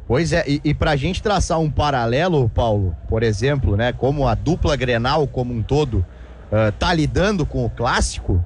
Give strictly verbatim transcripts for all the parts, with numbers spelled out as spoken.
Pois é, e, e pra gente traçar um paralelo, Paulo, por exemplo, né, como a dupla Grenal como um todo uh, tá lidando com o clássico,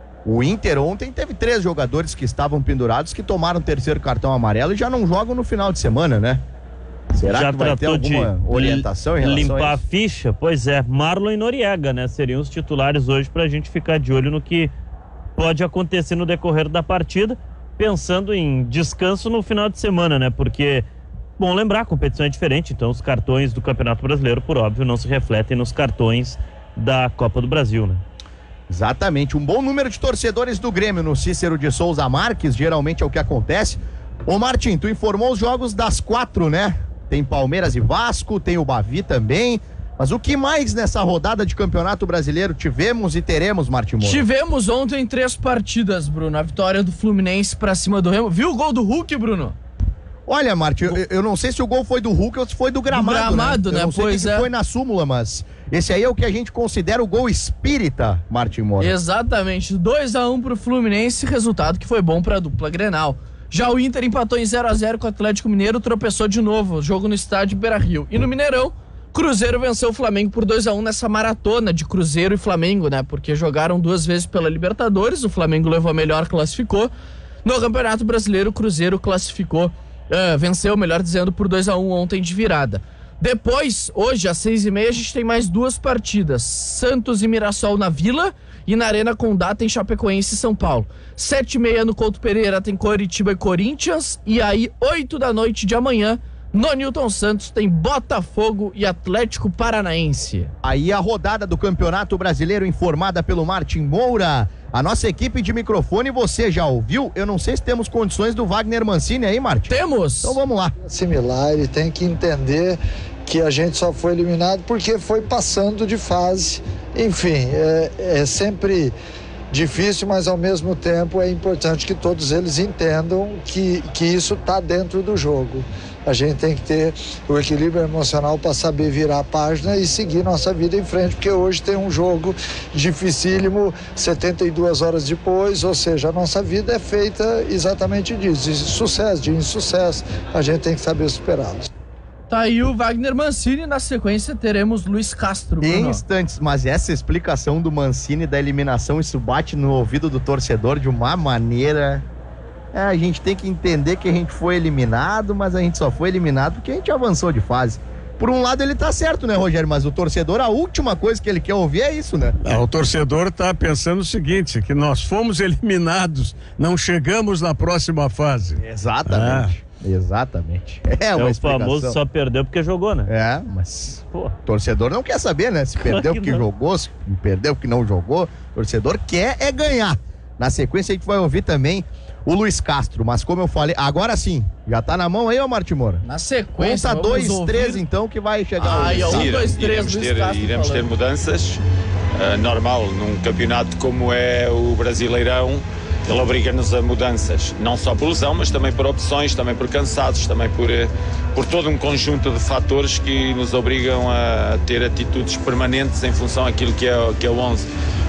o Inter ontem teve três jogadores que estavam pendurados que tomaram o terceiro cartão amarelo e já não jogam no final de semana, né? Será já que vai ter alguma orientação em relação limpar a a ficha? Pois é, Marlon e Noriega, né? Seriam os titulares hoje pra gente ficar de olho no que pode acontecer no decorrer da partida, pensando em descanso no final de semana, né? Porque, bom lembrar, a competição é diferente, então os cartões do Campeonato Brasileiro, por óbvio, não se refletem nos cartões da Copa do Brasil, né? Exatamente, um bom número de torcedores do Grêmio no Cícero de Souza Marques, geralmente é o que acontece. Ô Martim, tu informou os jogos das quatro, né? Tem Palmeiras e Vasco, tem o Bavi também. Mas o que mais nessa rodada de Campeonato Brasileiro tivemos e teremos, Martim Moura? Tivemos ontem três partidas, Bruno. A vitória do Fluminense pra cima do Remo. Viu o gol do Hulk, Bruno? Olha, Martim, eu, eu não sei se o gol foi do Hulk ou se foi do gramado, do gramado, né? né? Eu não sei Pois que é. foi na súmula, mas esse aí é o que a gente considera o gol espírita, Martim Moura. Exatamente. dois a um pro Fluminense, resultado que foi bom pra dupla Grenal. Já o Inter empatou em zero a zero com o Atlético Mineiro, tropeçou de novo, jogo no estádio Beira-Rio. E no Mineirão, Cruzeiro venceu o Flamengo por dois a um nessa maratona de Cruzeiro e Flamengo, né? Porque jogaram duas vezes pela Libertadores, o Flamengo levou a melhor, classificou. No Campeonato Brasileiro, o Cruzeiro classificou, uh, venceu, melhor dizendo, por dois a um ontem de virada. Depois, hoje, às seis e meia, a gente tem mais duas partidas. Santos e Mirassol na Vila e na Arena Condá tem Chapecoense e São Paulo. Sete e meia no Couto Pereira tem Coritiba e Corinthians. E aí, oito da noite de amanhã, no Newton Santos tem Botafogo e Atlético Paranaense. Aí a rodada do Campeonato Brasileiro informada pelo Martim Moura. A nossa equipe de microfone você já ouviu? Eu não sei se temos condições do Wagner Mancini aí, Martim. Temos! Então vamos lá. Similar, ele tem que entender que a gente só foi eliminado porque foi passando de fase. Enfim, é, é sempre difícil, mas ao mesmo tempo é importante que todos eles entendam que, que isso está dentro do jogo. A gente tem que ter o equilíbrio emocional para saber virar a página e seguir nossa vida em frente, porque hoje tem um jogo dificílimo, setenta e duas horas depois, ou seja, a nossa vida é feita exatamente disso, de sucesso, de insucesso, a gente tem que saber superá-los. Tá aí o Wagner Mancini, na sequência teremos Luiz Castro, Bruno. Em instantes, mas essa explicação do Mancini da eliminação, isso bate no ouvido do torcedor de uma maneira... É, a gente tem que entender que a gente foi eliminado, mas a gente só foi eliminado porque a gente avançou de fase. Por um lado ele tá certo, né, Rogério? Mas o torcedor, a última coisa que ele quer ouvir é isso, né? Ah, o torcedor tá pensando o seguinte, que nós fomos eliminados, não chegamos na próxima fase. Exatamente. Ah. Exatamente. É, uma é o explicação. famoso só perdeu porque jogou, né? É, mas o torcedor não quer saber, né? Se perdeu porque jogou, se perdeu porque não jogou. O torcedor quer é ganhar. Na sequência a gente vai ouvir também o Luiz Castro, mas como eu falei, agora sim, já tá na mão aí, ô Martim Moura? Na sequência, conta dois, três então, que vai chegar Ai, o... um, dois, três, iremos ter, iremos ter mudanças, uh, normal, num campeonato como é o Brasileirão, ele obriga-nos a mudanças, não só por lesão, mas também por opções, também por cansados, também por, por todo um conjunto de fatores que nos obrigam a ter atitudes permanentes em função daquilo que é, que é o onze.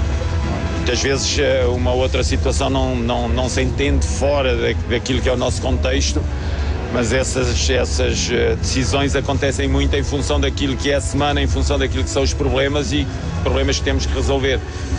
Muitas vezes uma outra situação não, não, não se entende fora daquilo que é o nosso contexto, mas essas, essas decisões acontecem muito em função daquilo que é a semana, em função daquilo que são os problemas e problemas que temos que resolver.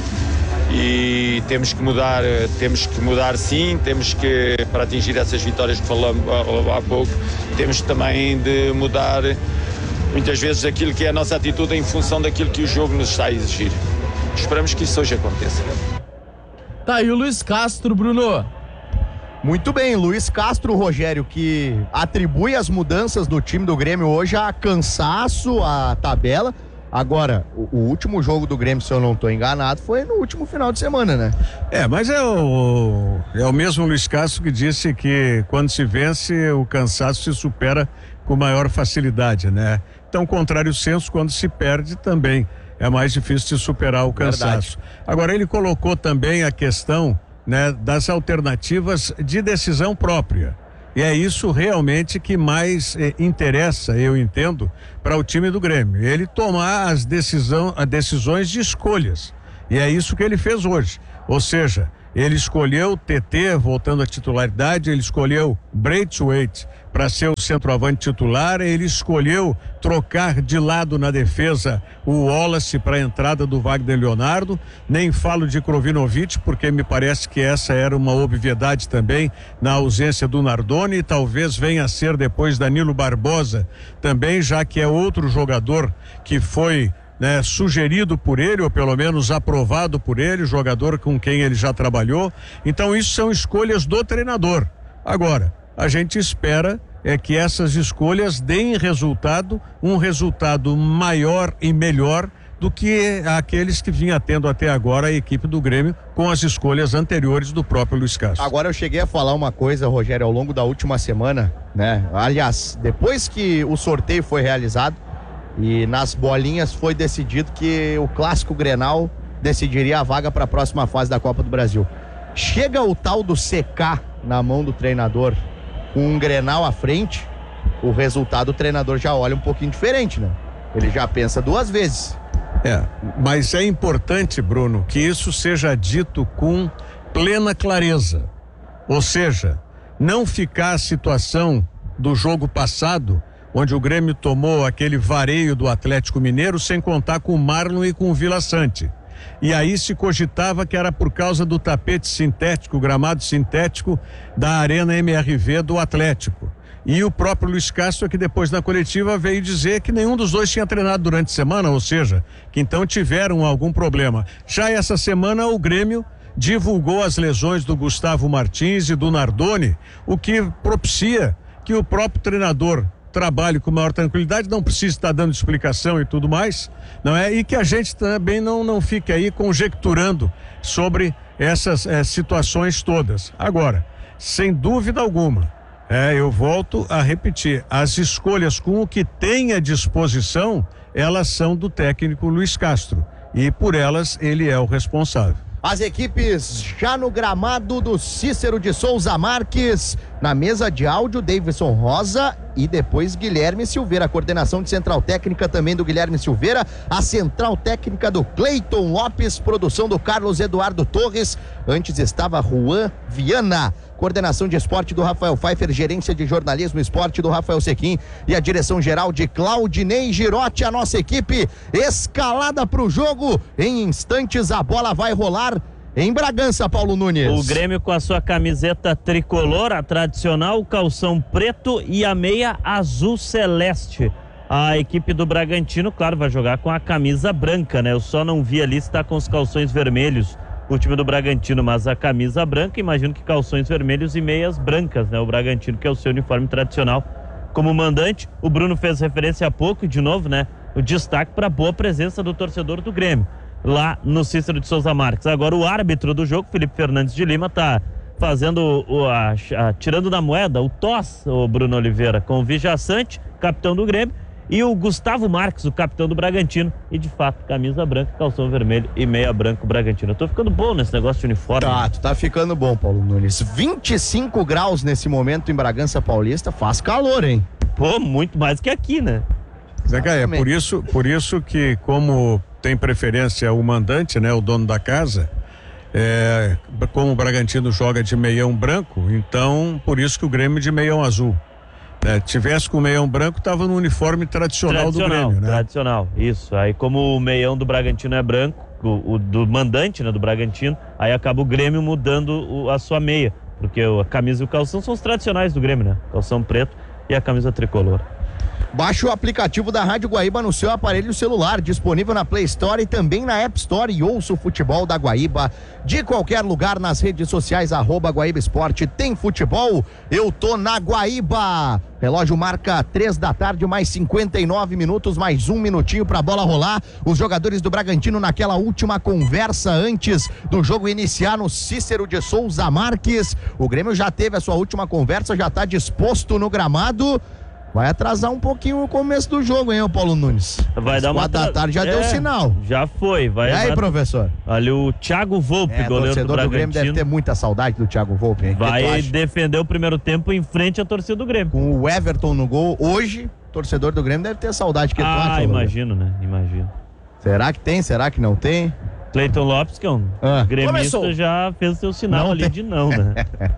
E temos que mudar, temos que mudar sim, temos que, para atingir essas vitórias que falamos há pouco, temos também de mudar muitas vezes aquilo que é a nossa atitude em função daquilo que o jogo nos está a exigir. Esperamos que isso hoje aconteça. Tá aí o Luiz Castro, Bruno. Muito bem, Luiz Castro, Rogério, que atribui as mudanças do time do Grêmio hoje a cansaço, a tabela. Agora, o, o último jogo do Grêmio, se eu não estou enganado, foi no último final de semana, né? É, mas é o, é o mesmo Luiz Castro que disse que quando se vence, o cansaço se supera com maior facilidade, né? Então, contrário senso, quando se perde também é mais difícil de superar o cansaço. Verdade. Agora, ele colocou também a questão, né, das alternativas de decisão própria. E é isso realmente que mais eh, interessa, eu entendo, para o time do Grêmio. Ele tomar as, decisão, as decisões de escolhas. E é isso que ele fez hoje. Ou seja, ele escolheu T T voltando à titularidade, ele escolheu Braithwaite para ser o centroavante titular, ele escolheu trocar de lado na defesa o Wallace para a entrada do Wagner Leonardo. Nem falo de Krovinovic, porque me parece que essa era uma obviedade também na ausência do Nardoni, e talvez venha a ser depois Danilo Barbosa também, já que é outro jogador que foi, né, sugerido por ele, ou pelo menos aprovado por ele, jogador com quem ele já trabalhou. Então isso são escolhas do treinador. Agora, a gente espera é que essas escolhas deem resultado, um resultado maior e melhor do que aqueles que vinha tendo até agora a equipe do Grêmio com as escolhas anteriores do próprio Luiz Castro. Agora eu cheguei a falar uma coisa, Rogério, ao longo da última semana, né? Aliás, depois que o sorteio foi realizado e nas bolinhas foi decidido que o Clássico Grenal decidiria a vaga para a próxima fase da Copa do Brasil. Chega o tal do C K na mão do treinador com um Grenal à frente, o resultado o treinador já olha um pouquinho diferente, né? Ele já pensa duas vezes. É, mas é importante, Bruno, que isso seja dito com plena clareza. Ou seja, não ficar a situação do jogo passado, onde o Grêmio tomou aquele vareio do Atlético Mineiro sem contar com o Marlon e com o Vila Sante. E aí se cogitava que era por causa do tapete sintético, gramado sintético da Arena M R V do Atlético. E o próprio Luiz Castro, que depois na coletiva veio dizer que nenhum dos dois tinha treinado durante a semana, ou seja, que então tiveram algum problema. Já essa semana o Grêmio divulgou as lesões do Gustavo Martins e do Nardoni, o que propicia que o próprio treinador trabalhe com maior tranquilidade, não precisa estar dando explicação e tudo mais, não é? E que a gente também não, não fique aí conjecturando sobre essas é, situações todas. Agora, sem dúvida alguma, é, eu volto a repetir, as escolhas com o que tem à disposição, elas são do técnico Luiz Castro, e por elas ele é o responsável. As equipes já no gramado do Cícero de Souza Marques, na mesa de áudio, Davidson Rosa e depois Guilherme Silveira. A coordenação de central técnica também do Guilherme Silveira, a central técnica do Cleiton Lopes, produção do Carlos Eduardo Torres, antes estava Juan Viana. Coordenação de esporte do Rafael Pfeiffer, gerência de jornalismo e esporte do Rafael Sequim e a direção geral de Claudinei Girotti. A nossa equipe escalada para o jogo. Em instantes a bola vai rolar em Bragança, Paulo Nunes. O Grêmio com a sua camiseta tricolor, a tradicional, o calção preto e a meia azul celeste. A equipe do Bragantino, claro, vai jogar com a camisa branca, né? Eu só não vi ali se tá com os calções vermelhos o time do Bragantino, mas a camisa branca, imagino que calções vermelhos e meias brancas, né? O Bragantino, que é o seu uniforme tradicional como mandante. O Bruno fez referência há pouco, de novo, né? O destaque para a boa presença do torcedor do Grêmio lá no Cícero de Souza Marques. Agora o árbitro do jogo, Felipe Fernandes de Lima, tá fazendo o, a, a, tirando da moeda o toss, o Bruno Oliveira, com o Vijaçante, capitão do Grêmio, e o Gustavo Marques, o capitão do Bragantino, e de fato, camisa branca, calção vermelho e meia branca o Bragantino. Eu tô ficando bom nesse negócio de uniforme. Tá, tu tá ficando bom, Paulo Nunes. vinte e cinco graus nesse momento em Bragança Paulista, faz calor, hein? Pô, muito mais que aqui, né? Zeca, é por isso, por isso que, como tem preferência o mandante, né, o dono da casa, é, como o Bragantino joga de meião branco, então por isso que o Grêmio de meião azul. É, tivesse com o meião branco, tava no uniforme tradicional, tradicional do Grêmio, né? Tradicional, isso. Aí como o meião do Bragantino é branco, o, o do mandante, né, do Bragantino, aí acaba o Grêmio mudando o, a sua meia, porque a camisa e o calção são os tradicionais do Grêmio, né? Calção preto e a camisa tricolor. Baixe o aplicativo da Rádio Guaíba no seu aparelho celular, disponível na Play Store e também na App Store, e ouça o futebol da Guaíba de qualquer lugar nas redes sociais, arroba Guaíba Esporte. Tem futebol? Eu tô na Guaíba. Relógio marca três da tarde, mais cinquenta e nove minutos, mais um minutinho pra bola rolar. Os jogadores do Bragantino naquela última conversa antes do jogo iniciar no Cícero de Souza Marques. O Grêmio já teve a sua última conversa, já tá disposto no gramado. Vai atrasar um pouquinho o começo do jogo, hein, o Paulo Nunes? Vai dar uma quatro da tarde já é, deu sinal. Já foi. Vai e aí, exato. Professor? Ali o Thiago Volpe, é, goleiro do Bragantino. O Grêmio deve ter muita saudade do Thiago Volpe, hein? Vai defender o primeiro tempo em frente à torcida do Grêmio. Com o Everton no gol, hoje, o torcedor do Grêmio deve ter saudade. Que ah, tu acha, imagino, né? Imagino. Será que tem? Será que não tem? Cleiton Lopes, que é um ah. gremista, Começou. já fez o seu sinal não ali tem. de não, né?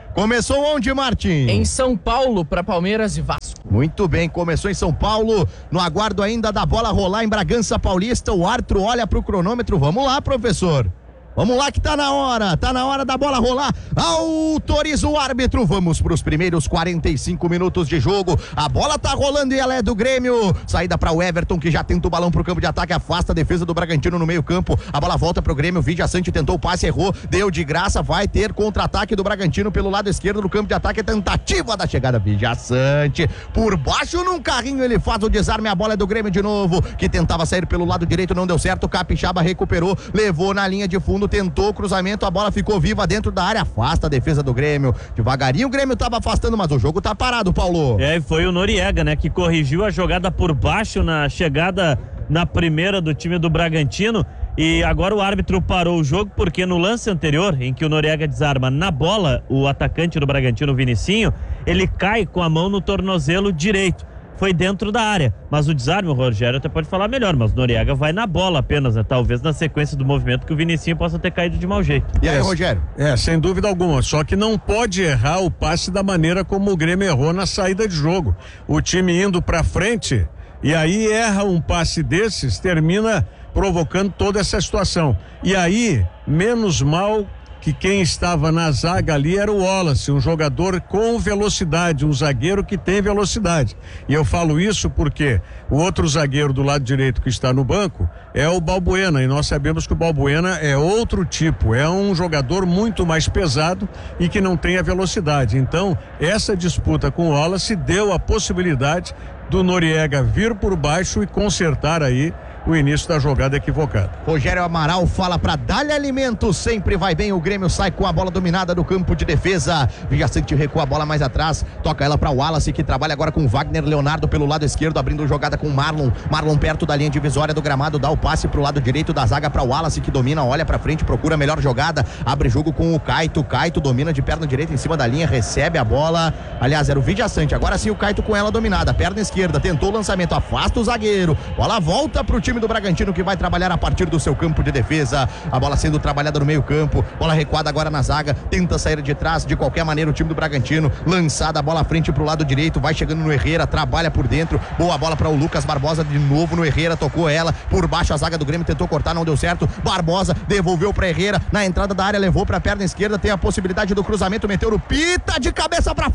Começou onde, Martim? Em São Paulo, para Palmeiras e Vasco. Muito bem, começou em São Paulo, no aguardo ainda da bola rolar em Bragança Paulista, o árbitro olha pro cronômetro, vamos lá, professor. Vamos lá que tá na hora, tá na hora da bola rolar, autoriza o árbitro, vamos pros primeiros quarenta e cinco minutos de jogo, a bola tá rolando e ela é do Grêmio, saída para o Everton que já tenta o balão pro campo de ataque, afasta a defesa do Bragantino no meio campo, a bola volta pro Grêmio, Vijaçante tentou o passe, errou, deu de graça, vai ter contra-ataque do Bragantino pelo lado esquerdo do campo de ataque, tentativa da chegada, Vijaçante, por baixo num carrinho ele faz o desarme, a bola é do Grêmio de novo, que tentava sair pelo lado direito, não deu certo, Capixaba recuperou, levou na linha de fundo, tentou o cruzamento, a bola ficou viva dentro da área, afasta a defesa do Grêmio, devagarinho o Grêmio tava afastando, mas o jogo tá parado, Paulo. É, e foi o Noriega, né, que corrigiu a jogada por baixo na chegada na primeira do time do Bragantino, e agora o árbitro parou o jogo porque no lance anterior, em que o Noriega desarma na bola, o atacante do Bragantino, o Vinicinho, ele cai com a mão no tornozelo direito. Foi dentro da área, mas o desarme, o Rogério até pode falar melhor, mas o Noriega vai na bola apenas, né? Talvez na sequência do movimento que o Vinicinho possa ter caído de mau jeito. E aí, é, Rogério? É, sem dúvida alguma, só que não pode errar o passe da maneira como o Grêmio errou na saída de jogo. O time indo pra frente e aí erra um passe desses, termina provocando toda essa situação. E aí, menos mal que quem estava na zaga ali era o Wallace, um jogador com velocidade, um zagueiro que tem velocidade. E eu falo isso porque o outro zagueiro do lado direito que está no banco é o Balbuena, e nós sabemos que o Balbuena é outro tipo, é um jogador muito mais pesado e que não tem a velocidade. Então, essa disputa com o Wallace deu a possibilidade do Noriega vir por baixo e consertar aí o início da jogada equivocada. Rogério Amaral fala pra Dália Alimentos, sempre vai bem, o Grêmio sai com a bola dominada do campo de defesa, Vijaçante recua a bola mais atrás, toca ela pra Wallace, que trabalha agora com Wagner Leonardo pelo lado esquerdo, abrindo jogada com Marlon, Marlon perto da linha divisória do gramado, dá o passe pro lado direito da zaga pra Wallace, que domina, olha pra frente, procura a melhor jogada, abre jogo com o Caito, Caito domina de perna direita em cima da linha, recebe a bola, aliás era o Vijaçante, agora sim o Caito com ela dominada, perna esquerda, tentou o lançamento, afasta o zagueiro, bola volta pro time do Bragantino, que vai trabalhar a partir do seu campo de defesa, a bola sendo trabalhada no meio campo, bola recuada agora na zaga, tenta sair de trás, de qualquer maneira o time do Bragantino, lançada a bola à frente pro lado direito, vai chegando no Herrera, trabalha por dentro, boa bola para o Lucas Barbosa, de novo no Herrera, tocou ela, por baixo a zaga do Grêmio tentou cortar, não deu certo, Barbosa devolveu para Herrera, na entrada da área levou para a perna esquerda, tem a possibilidade do cruzamento, meteu no pita de cabeça para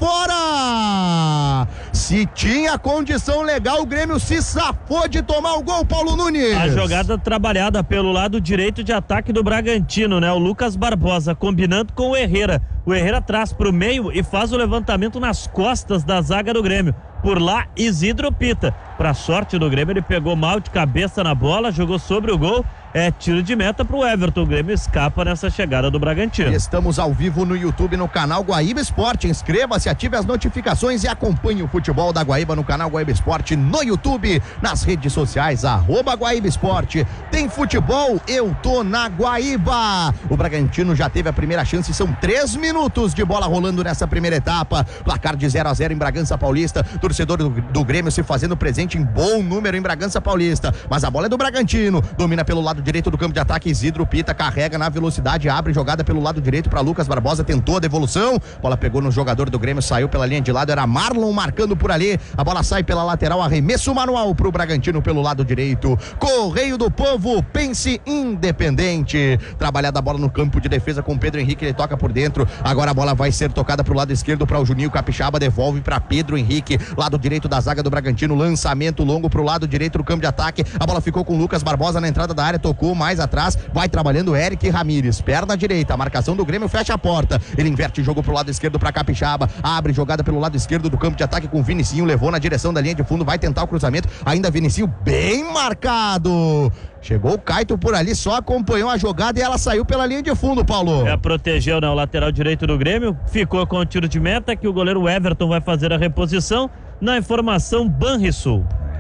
fora, se tinha condição legal, o Grêmio se safou de tomar o gol, Paulo Nunes. A jogada trabalhada pelo lado direito de ataque do Bragantino, né? O Lucas Barbosa combinando com o Herrera. O Herrera traz pro meio e faz o levantamento nas costas da zaga do Grêmio. Por lá, Isidro pita. Pra sorte do Grêmio, ele pegou mal de cabeça na bola, jogou sobre o gol. É tiro de meta pro Everton. O Grêmio escapa nessa chegada do Bragantino. Estamos ao vivo no YouTube, no canal Guaíba Esporte. Inscreva-se, ative as notificações e acompanhe o futebol da Guaíba no canal Guaíba Esporte no YouTube, nas redes sociais, arroba Guaíba Esporte. Tem futebol, eu tô na Guaíba. O Bragantino já teve a primeira chance, são três minutos de bola rolando nessa primeira etapa. Placar de zero a zero em Bragança Paulista. Torcedor do, do Grêmio se fazendo presente em bom número em Bragança Paulista. Mas a bola é do Bragantino. Domina pelo lado direito do campo de ataque, Isidro pita, carrega na velocidade, abre jogada pelo lado direito para Lucas Barbosa, tentou a devolução, bola pegou no jogador do Grêmio, saiu pela linha de lado, era Marlon marcando por ali, a bola sai pela lateral, arremesso manual pro Bragantino pelo lado direito. Correio do Povo, pense independente, trabalhada a bola no campo de defesa com Pedro Henrique, ele toca por dentro, agora a bola vai ser tocada pro lado esquerdo para o Juninho Capixaba, devolve para Pedro Henrique, lado direito da zaga do Bragantino, lançamento longo pro lado direito do campo de ataque, a bola ficou com Lucas Barbosa na entrada da área, tocou mais atrás, vai trabalhando Eric Ramírez, perna direita, a marcação do Grêmio fecha a porta, ele inverte o jogo pro lado esquerdo para Capixaba, abre jogada pelo lado esquerdo do campo de ataque com Vinicinho, levou na direção da linha de fundo, vai tentar o cruzamento, ainda Vinicinho bem marcado, chegou o Caito por ali, só acompanhou a jogada e ela saiu pela linha de fundo, Paulo. É, protegeu, né, o lateral direito do Grêmio, ficou com o tiro de meta que o goleiro Everton vai fazer a reposição, na informação Banrisul.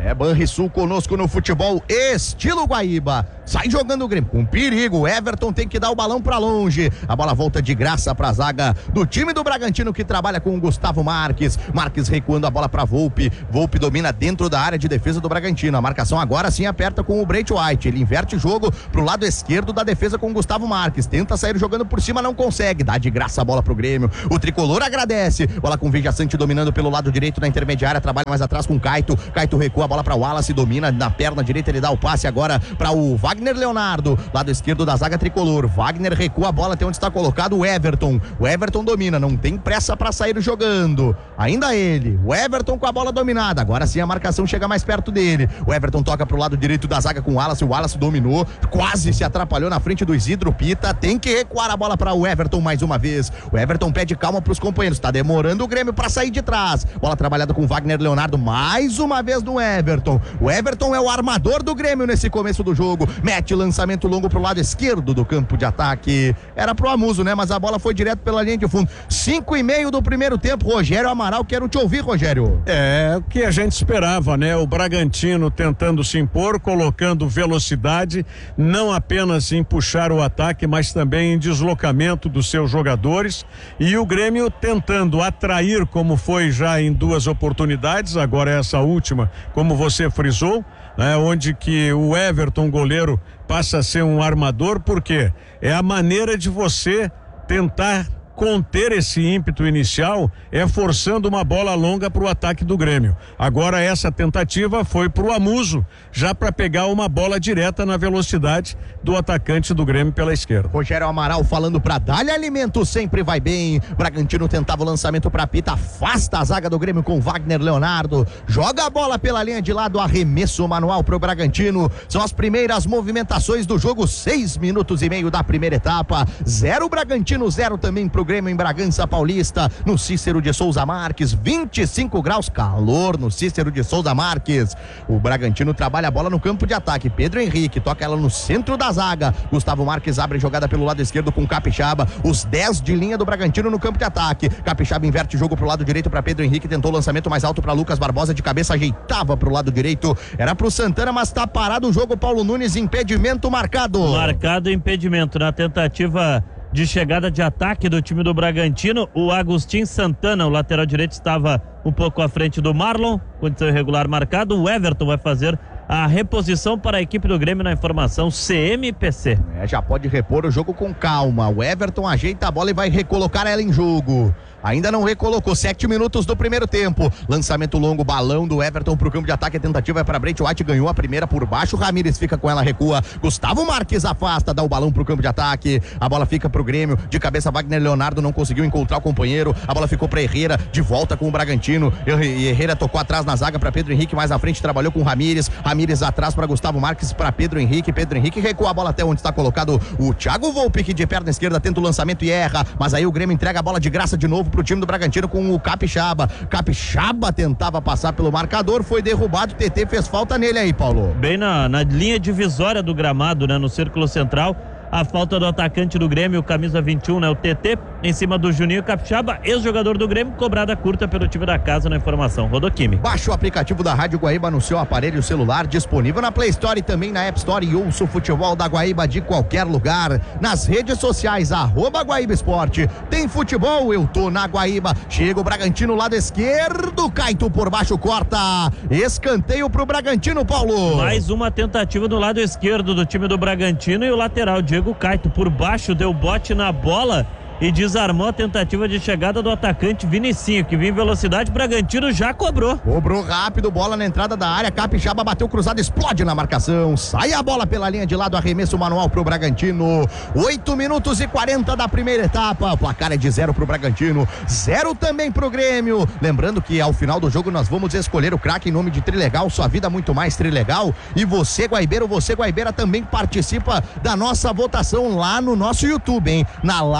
É Banrisul conosco no futebol estilo Guaíba. Sai jogando o Grêmio com perigo. O Everton tem que dar o balão pra longe. A bola volta de graça pra zaga do time do Bragantino, que trabalha com o Gustavo Marques. Marques recuando a bola pra Volpe. Volpe domina dentro da área de defesa do Bragantino. A marcação agora sim aperta com o Breit White. Ele inverte o jogo pro lado esquerdo da defesa com o Gustavo Marques. Tenta sair jogando por cima, não consegue. Dá de graça a bola pro Grêmio. O tricolor agradece. Bola com o Vijaçante dominando pelo lado direito na intermediária. Trabalha mais atrás com o Caito. Caito recua a bola para o Wallace, domina na perna direita, ele dá o passe agora para o Wagner Leonardo, lado esquerdo da zaga tricolor. Wagner recua a bola até onde está colocado o Everton. O Everton domina, não tem pressa para sair jogando. Ainda ele, o Everton com a bola dominada. Agora sim a marcação chega mais perto dele. O Everton toca pro lado direito da zaga com o Wallace. O Wallace dominou, quase se atrapalhou na frente do Isidro Pita. Tem que recuar a bola para o Everton mais uma vez. O Everton pede calma para os companheiros. Tá demorando o Grêmio para sair de trás. Bola trabalhada com o Wagner Leonardo mais uma vez no Everton. O Everton é o armador do Grêmio nesse começo do jogo. Mete lançamento longo pro lado esquerdo do campo de ataque. Era pro Amuso, né? Mas a bola foi direto pela linha de fundo. Cinco e meio do primeiro tempo. Rogério Amaral, quero te ouvir, Rogério. É o que a gente esperava, né? O Bragantino tentando se impor, colocando velocidade, não apenas em puxar o ataque, mas também em deslocamento dos seus jogadores. E o Grêmio tentando atrair, como foi já em duas oportunidades, agora essa última, como você frisou, né, onde que o Everton, goleiro, passa a ser um armador, porque é a maneira de você tentar conter esse ímpeto inicial, é forçando uma bola longa para o ataque do Grêmio. Agora essa tentativa foi para o Amuso, já para pegar uma bola direta na velocidade do atacante do Grêmio pela esquerda. Rogério Amaral falando para Dália Alimento, sempre vai bem. Bragantino tentava o lançamento para Pita, afasta a zaga do Grêmio com Wagner Leonardo, joga a bola pela linha de lado, arremesso manual pro Bragantino. São as primeiras movimentações do jogo, seis minutos e meio da primeira etapa. Zero Bragantino, zero também pro Grêmio em Bragança Paulista, no Cícero de Souza Marques, vinte e cinco graus, calor no Cícero de Souza Marques. O Bragantino trabalha a bola no campo de ataque. Pedro Henrique toca ela no centro da zaga. Gustavo Marques abre jogada pelo lado esquerdo com Capixaba. Os dez de linha do Bragantino no campo de ataque. Capixaba inverte o jogo pro lado direito para Pedro Henrique, tentou o lançamento mais alto para Lucas Barbosa, de cabeça ajeitava pro lado direito. Era pro Santana, mas tá parado o jogo. Paulo Nunes, impedimento marcado. Marcado impedimento na tentativa de chegada de ataque do time do Bragantino. O Agustin Santana, o lateral direito, estava um pouco à frente do Marlon, condição irregular marcado. O Everton vai fazer a reposição para a equipe do Grêmio na informação C M P C. É, já pode repor o jogo com calma. O Everton ajeita a bola e vai recolocar ela em jogo. Ainda não recolocou, sete minutos do primeiro tempo. Lançamento longo, balão do Everton pro campo de ataque. A tentativa é para Breit White, ganhou a primeira por baixo. Ramírez fica com ela, recua. Gustavo Marques afasta, dá o balão pro campo de ataque. A bola fica pro Grêmio. De cabeça, Wagner Leonardo não conseguiu encontrar o companheiro. A bola ficou para Herrera, de volta com o Bragantino. E Herrera tocou atrás na zaga para Pedro Henrique, mais à frente trabalhou com Ramírez. Ramírez atrás para Gustavo Marques, para Pedro Henrique. Pedro Henrique recua a bola até onde está colocado o Thiago Volpe, que de perna esquerda tenta o lançamento e erra. Mas aí o Grêmio entrega a bola de graça de novo pro time do Bragantino com o Capixaba. Capixaba tentava passar pelo marcador, foi derrubado. T T fez falta nele aí, Paulo. Bem na, na linha divisória do gramado, né, no círculo central. A falta do atacante do Grêmio, camisa vinte e um, né, o T T, em cima do Juninho Capixaba, ex-jogador do Grêmio, cobrada curta pelo time da casa na informação. Rodoquímica. Baixe o aplicativo da Rádio Guaíba no seu aparelho celular, disponível na Play Store e também na App Store, e ouça o futebol da Guaíba de qualquer lugar. Nas redes sociais, arroba Guaíba Esporte. Tem futebol, eu tô na Guaíba. Chega o Bragantino, lado esquerdo, Caito por baixo, corta. Escanteio pro Bragantino, Paulo. Mais uma tentativa do lado esquerdo do time do Bragantino, e o lateral Diego O Caito por baixo deu bote na bola e desarmou a tentativa de chegada do atacante Vinicinho, que vinha em velocidade. Bragantino já cobrou. Cobrou rápido, bola na entrada da área. Capixaba bateu cruzado, explode na marcação. Sai a bola pela linha de lado, arremesso manual pro Bragantino. oito minutos e quarenta da primeira etapa. O placar é de zero pro Bragantino, zero também pro Grêmio. Lembrando que ao final do jogo nós vamos escolher o craque em nome de Trilegal, sua vida muito mais Trilegal. E você, guaibeiro, você, guaibeira, também participa da nossa votação lá no nosso YouTube, hein? Na live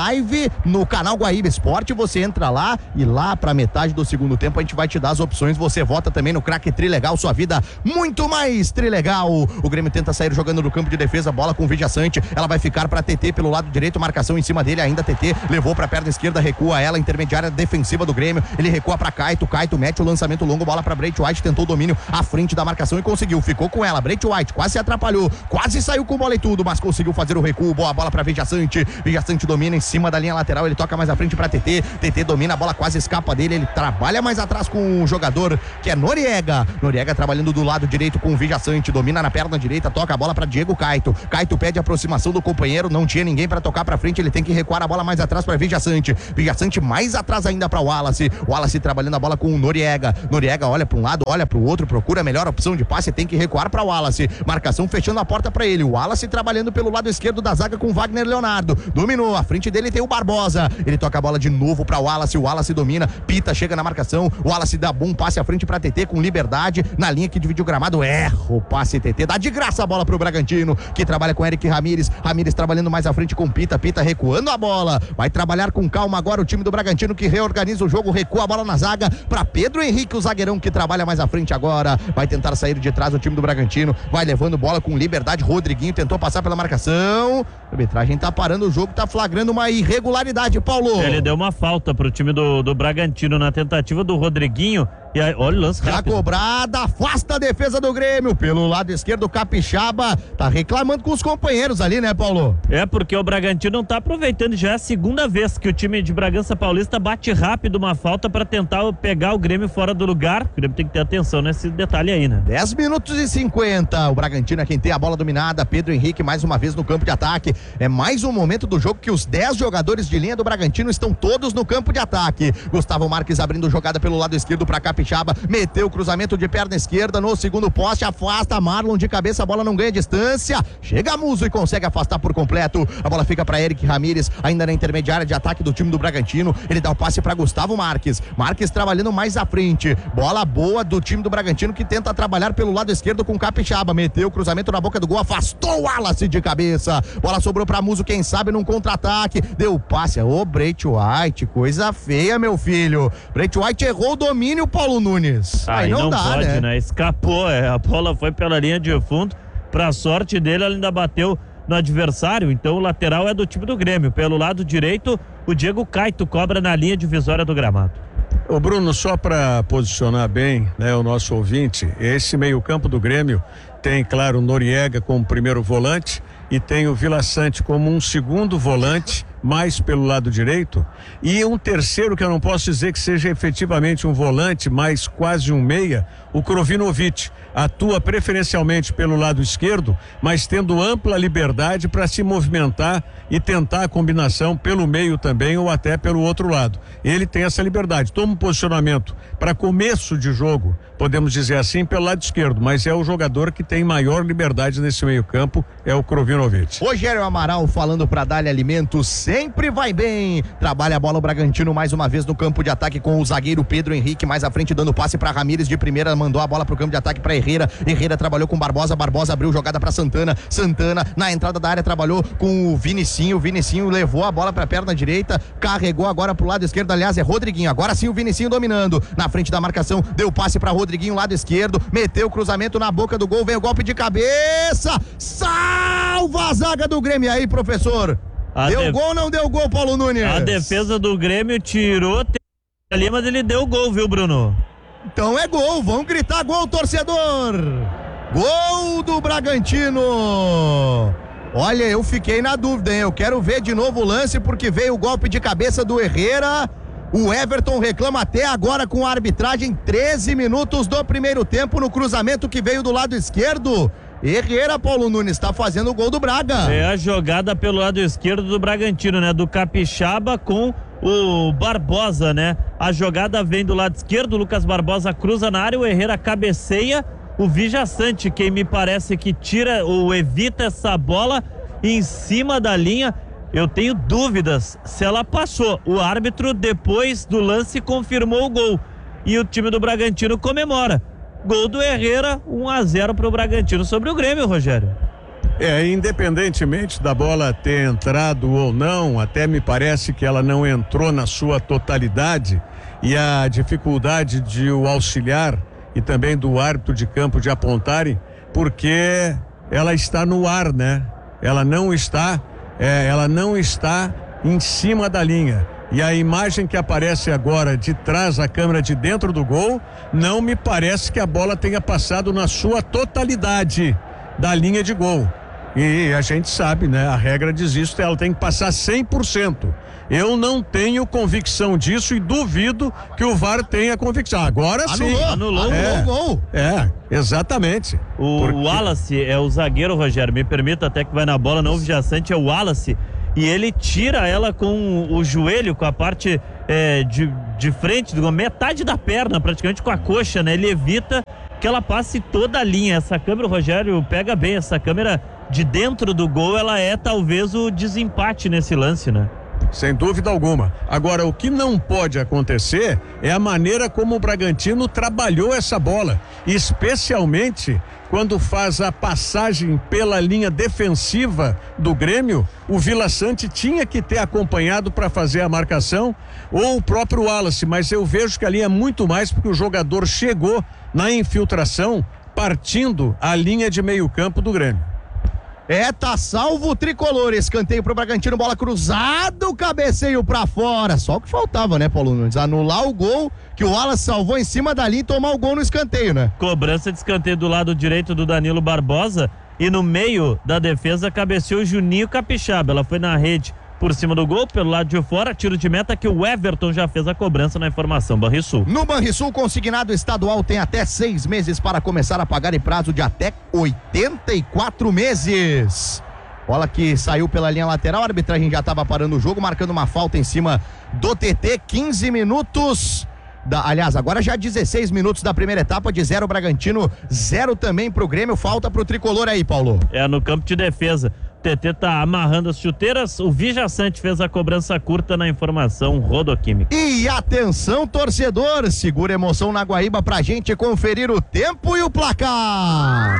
aí no canal Guaíba Esporte, você entra lá e lá pra metade do segundo tempo a gente vai te dar as opções, você vota também no craque Trilegal, sua vida muito mais Trilegal. O Grêmio tenta sair jogando no campo de defesa, bola com o Vijaçante, ela vai ficar pra T T pelo lado direito, marcação em cima dele, ainda T T, levou pra perna esquerda, recua ela, intermediária defensiva do Grêmio, ele recua pra Caito, Caito mete o lançamento longo, bola pra Breit White, tentou o domínio à frente da marcação e conseguiu, ficou com ela, Breit White quase se atrapalhou, quase saiu com bola e tudo, mas conseguiu fazer o recuo, boa bola pra Vijaçante, Vijaçante domina em cima da linha lateral, ele toca mais à frente pra T T, T T domina, a bola quase escapa dele, ele trabalha mais atrás com o jogador que é Noriega, Noriega trabalhando do lado direito com o Vijaçante, domina na perna direita, toca a bola pra Diego Caito, Caito pede a aproximação do companheiro, não tinha ninguém pra tocar pra frente, ele tem que recuar a bola mais atrás pra Vijaçante, Vijaçante mais atrás ainda pra Wallace, Wallace trabalhando a bola com o Noriega, Noriega olha pra um lado, olha pro outro, procura a melhor opção de passe, tem que recuar pra Wallace, marcação fechando a porta pra ele, o Wallace trabalhando pelo lado esquerdo da zaga com Wagner Leonardo, dominou, à frente dele tem o Barbosa, ele toca a bola de novo pra Wallace, o Wallace domina, Pita chega na marcação, o Wallace dá bom passe à frente pra T T com liberdade, na linha que divide o gramado, erra o passe T T, dá de graça a bola pro Bragantino, que trabalha com Eric Ramírez, Ramírez trabalhando mais à frente com Pita, Pita recuando a bola, vai trabalhar com calma agora o time do Bragantino que reorganiza o jogo, recua a bola na zaga pra Pedro Henrique, o zagueirão que trabalha mais à frente agora, vai tentar sair de trás o time do Bragantino, vai levando bola com liberdade, Rodriguinho tentou passar pela marcação, a arbitragem tá parando o jogo, tá flagrando uma irregularidade, Paulo. Ele deu uma falta pro time do, do Bragantino na tentativa do Rodriguinho. E aí, olha o lance rápido. Já cobrada, afasta a defesa do Grêmio. Pelo lado esquerdo, o Capixaba tá reclamando com os companheiros ali, né, Paulo? É, porque o Bragantino não tá aproveitando. Já é a segunda vez que o time de Bragança Paulista bate rápido uma falta pra tentar pegar o Grêmio fora do lugar. O Grêmio tem que ter atenção nesse detalhe aí, né? dez minutos e cinquenta. O Bragantino é quem tem a bola dominada. Pedro Henrique mais uma vez no campo de ataque. É mais um momento do jogo que os dez jogadores de linha do Bragantino estão todos no campo de ataque. Gustavo Marques abrindo jogada pelo lado esquerdo pra Capixaba. Meteu o cruzamento de perna esquerda no segundo poste, afasta Marlon de cabeça, a bola não ganha distância, chega Muso e consegue afastar por completo, a bola fica para Eric Ramírez, ainda na intermediária de ataque do time do Bragantino, ele dá o passe para Gustavo Marques, Marques trabalhando mais à frente, bola boa do time do Bragantino que tenta trabalhar pelo lado esquerdo com Capixaba, meteu o cruzamento na boca do gol, afastou o Wallace de cabeça, bola sobrou para Muso, quem sabe num contra-ataque, deu o passe, ô Breit White, coisa feia, meu filho, Breit White errou o domínio, Paulo Nunes. Aí, Aí não, não dá, pode, né? né? Escapou, é. A bola foi pela linha de fundo. Pra sorte dele, ela ainda bateu no adversário. Então o lateral é do time do Grêmio. Pelo lado direito, o Diego Caito cobra na linha divisória do gramado. Ô Bruno, só para posicionar bem, né, o nosso ouvinte, esse meio-campo do Grêmio tem, claro, o Noriega como primeiro volante e tem o Vila Sante como um segundo volante, mais pelo lado direito, e um terceiro que eu não posso dizer que seja efetivamente um volante, mas quase um meia, o Krovinovic, atua preferencialmente pelo lado esquerdo, mas tendo ampla liberdade para se movimentar e tentar a combinação pelo meio também ou até pelo outro lado. Ele tem essa liberdade, toma um posicionamento para começo de jogo, podemos dizer assim, pelo lado esquerdo, mas é o jogador que tem maior liberdade nesse meio campo, é o Krovinovic. Rogério Amaral falando para Dália Alimentos, sempre vai bem, trabalha a bola o Bragantino mais uma vez no campo de ataque com o zagueiro Pedro Henrique mais à frente dando passe para Ramírez de primeira, mandou a bola pro campo de ataque para Herrera, Herrera trabalhou com Barbosa, Barbosa abriu jogada para Santana, Santana na entrada da área trabalhou com o Vinicinho, Vinicinho levou a bola para a perna direita, carregou agora pro lado esquerdo, aliás é Rodriguinho, agora sim o Vinicinho dominando, na frente da marcação, deu passe para Rodriguinho lado esquerdo, meteu o cruzamento na boca do gol, vem o golpe de cabeça, salva a zaga do Grêmio aí, professor. A deu def... gol ou não deu gol, Paulo Nunes? A defesa do Grêmio tirou ali, mas ele deu gol, viu, Bruno? Então é gol, vamos gritar gol, torcedor! Gol do Bragantino! Olha, eu fiquei na dúvida, hein? Eu quero ver de novo o lance, porque veio o golpe de cabeça do Herrera. O Everton reclama até agora com a arbitragem, treze minutos do primeiro tempo no cruzamento que veio do lado esquerdo. Herrera, Paulo Nunes, está fazendo o gol do Braga. É a jogada pelo lado esquerdo do Bragantino, né? Do Capixaba com o Barbosa, né? A jogada vem do lado esquerdo, o Lucas Barbosa cruza na área, o Herrera cabeceia, o Vijaçante, quem me parece que tira ou evita essa bola em cima da linha. Eu tenho dúvidas se ela passou. O árbitro, depois do lance, confirmou o gol. E o time do Bragantino comemora. Gol do Herrera, um a zero pro Bragantino sobre o Grêmio, Rogério. É, independentemente da bola ter entrado ou não, até me parece que ela não entrou na sua totalidade, e a dificuldade de o auxiliar e também do árbitro de campo de apontarem, porque ela está no ar, né? Ela não está, é, ela não está em cima da linha. E a imagem que aparece agora de trás, a câmera de dentro do gol, não me parece que a bola tenha passado na sua totalidade da linha de gol. E a gente sabe, né? A regra diz isso, ela tem que passar cem por cento. Eu não tenho convicção disso e duvido que o V A R tenha convicção. Agora anulou, sim. Anulou, é, o gol. É, exatamente. O Porque... Wallace é o zagueiro, Rogério, me permita, até que vai na bola, não o viajante, é o Wallace. E ele tira ela com o joelho, com a parte é, de, de frente, metade da perna, praticamente com a coxa, né? Ele evita que ela passe toda a linha. Essa câmera, o Rogério pega bem, essa câmera de dentro do gol, ela é talvez o desempate nesse lance, né? Sem dúvida alguma. Agora, o que não pode acontecer é a maneira como o Bragantino trabalhou essa bola, especialmente quando faz a passagem pela linha defensiva do Grêmio. O Vila Sante tinha que ter acompanhado para fazer a marcação, ou o próprio Wallace, mas eu vejo que ali é muito mais porque o jogador chegou na infiltração partindo a linha de meio campo do Grêmio. É, tá salvo o tricolor, escanteio pro Bragantino, bola cruzado, cabeceio pra fora, só o que faltava, né, Paulo Nunes, anular o gol que o Wallace salvou em cima da linha e tomar o gol no escanteio, né? Cobrança de escanteio do lado direito do Danilo Barbosa e no meio da defesa cabeceou o Juninho Capixaba, ela foi na rede por cima do gol, pelo lado de fora, tiro de meta que o Everton já fez a cobrança na informação. Banrisul. No Banrisul, consignado estadual tem até seis meses para começar a pagar em prazo de até oitenta e quatro meses. Bola que saiu pela linha lateral, a arbitragem já estava parando o jogo, marcando uma falta em cima do T T, quinze minutos. Da, aliás, agora já dezesseis minutos da primeira etapa, de zero Bragantino, zero também pro Grêmio, falta pro tricolor aí, Paulo. É, no campo de defesa. O T T tá amarrando as chuteiras, o Vijaçante fez a cobrança curta na informação Rodoquímica. E atenção, torcedor, segura a emoção na Guaíba pra gente conferir o tempo e o placar.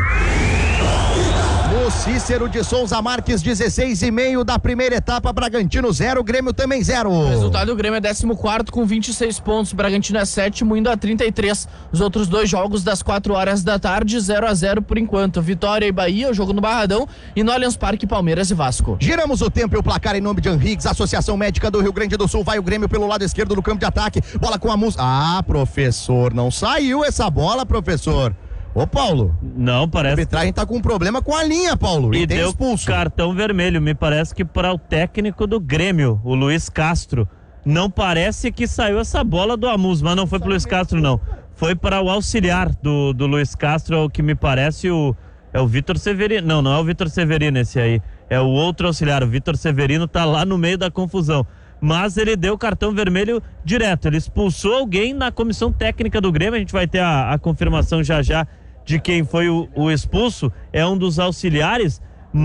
No Cícero de Souza Marques, dezesseis e meio da primeira etapa, Bragantino zero, Grêmio também zero. O resultado do Grêmio é décimo quarto com vinte e seis pontos, Bragantino é sétimo indo a trinta e três. Os outros dois jogos das quatro horas da tarde, zero a zero por enquanto. Vitória e Bahia, o jogo no Barradão, e no Allianz Parque, Palmeiras e Vasco. Giramos o tempo e o placar em nome de Anrigues, Associação Médica do Rio Grande do Sul. Vai o Grêmio pelo lado esquerdo do campo de ataque, bola com a música. Ah, professor, não saiu essa bola, professor. Ô, Paulo. Não, parece. A arbitragem tá com um problema com a linha, Paulo. E, e tem deu expulso. Cartão vermelho. Me parece que para o técnico do Grêmio, o Luiz Castro. Não parece que saiu essa bola do Amus, mas não foi pro Luiz Castro, não. Foi para o auxiliar do, do Luiz Castro, o que me parece o. É o Vitor Severino. Não, não é o Vitor Severino esse aí. É o outro auxiliar. O Vitor Severino tá lá no meio da confusão. Mas ele deu cartão vermelho direto. Ele expulsou alguém na comissão técnica do Grêmio. A gente vai ter a, a confirmação já já de quem foi o, o expulso. É um dos auxiliares,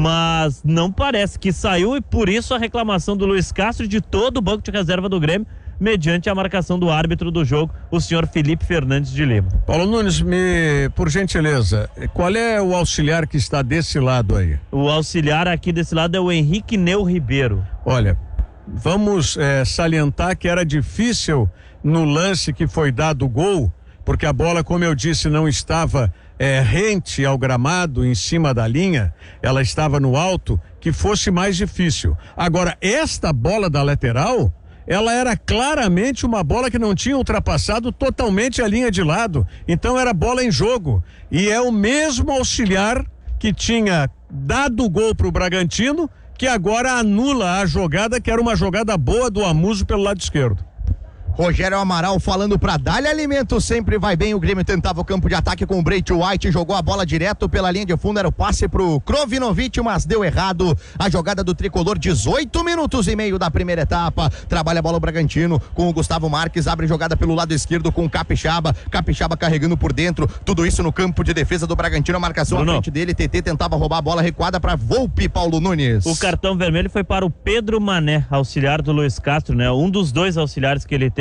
mas não parece que saiu, e por isso a reclamação do Luiz Castro e de todo o banco de reserva do Grêmio, mediante a marcação do árbitro do jogo, o senhor Felipe Fernandes de Lima. Paulo Nunes, me, por gentileza, qual é o auxiliar que está desse lado aí? O auxiliar aqui desse lado é o Henrique Neu Ribeiro. Olha, vamos é, salientar que era difícil no lance que foi dado o gol, porque a bola, como eu disse, não estava é, rente ao gramado, em cima da linha, ela estava no alto, que fosse mais difícil. Agora, esta bola da lateral, ela era claramente uma bola que não tinha ultrapassado totalmente a linha de lado, então era bola em jogo, e é o mesmo auxiliar que tinha dado o gol para o Bragantino, que agora anula a jogada, que era uma jogada boa do Amuso pelo lado esquerdo. Rogério Amaral falando pra Dali Alimento, sempre vai bem. O Grêmio tentava o campo de ataque com o Breit White, jogou a bola direto pela linha de fundo, era o passe pro Krovinovic, mas deu errado. A jogada do tricolor, dezoito minutos e meio da primeira etapa. Trabalha a bola o Bragantino com o Gustavo Marques, abre jogada pelo lado esquerdo com o Capixaba. Capixaba carregando por dentro, tudo isso no campo de defesa do Bragantino. A marcação Bruno. À frente dele, T T tentava roubar a bola recuada pra Volpe, Paulo Nunes. O cartão vermelho foi para o Pedro Mané, auxiliar do Luiz Castro, né? Um dos dois auxiliares que ele tem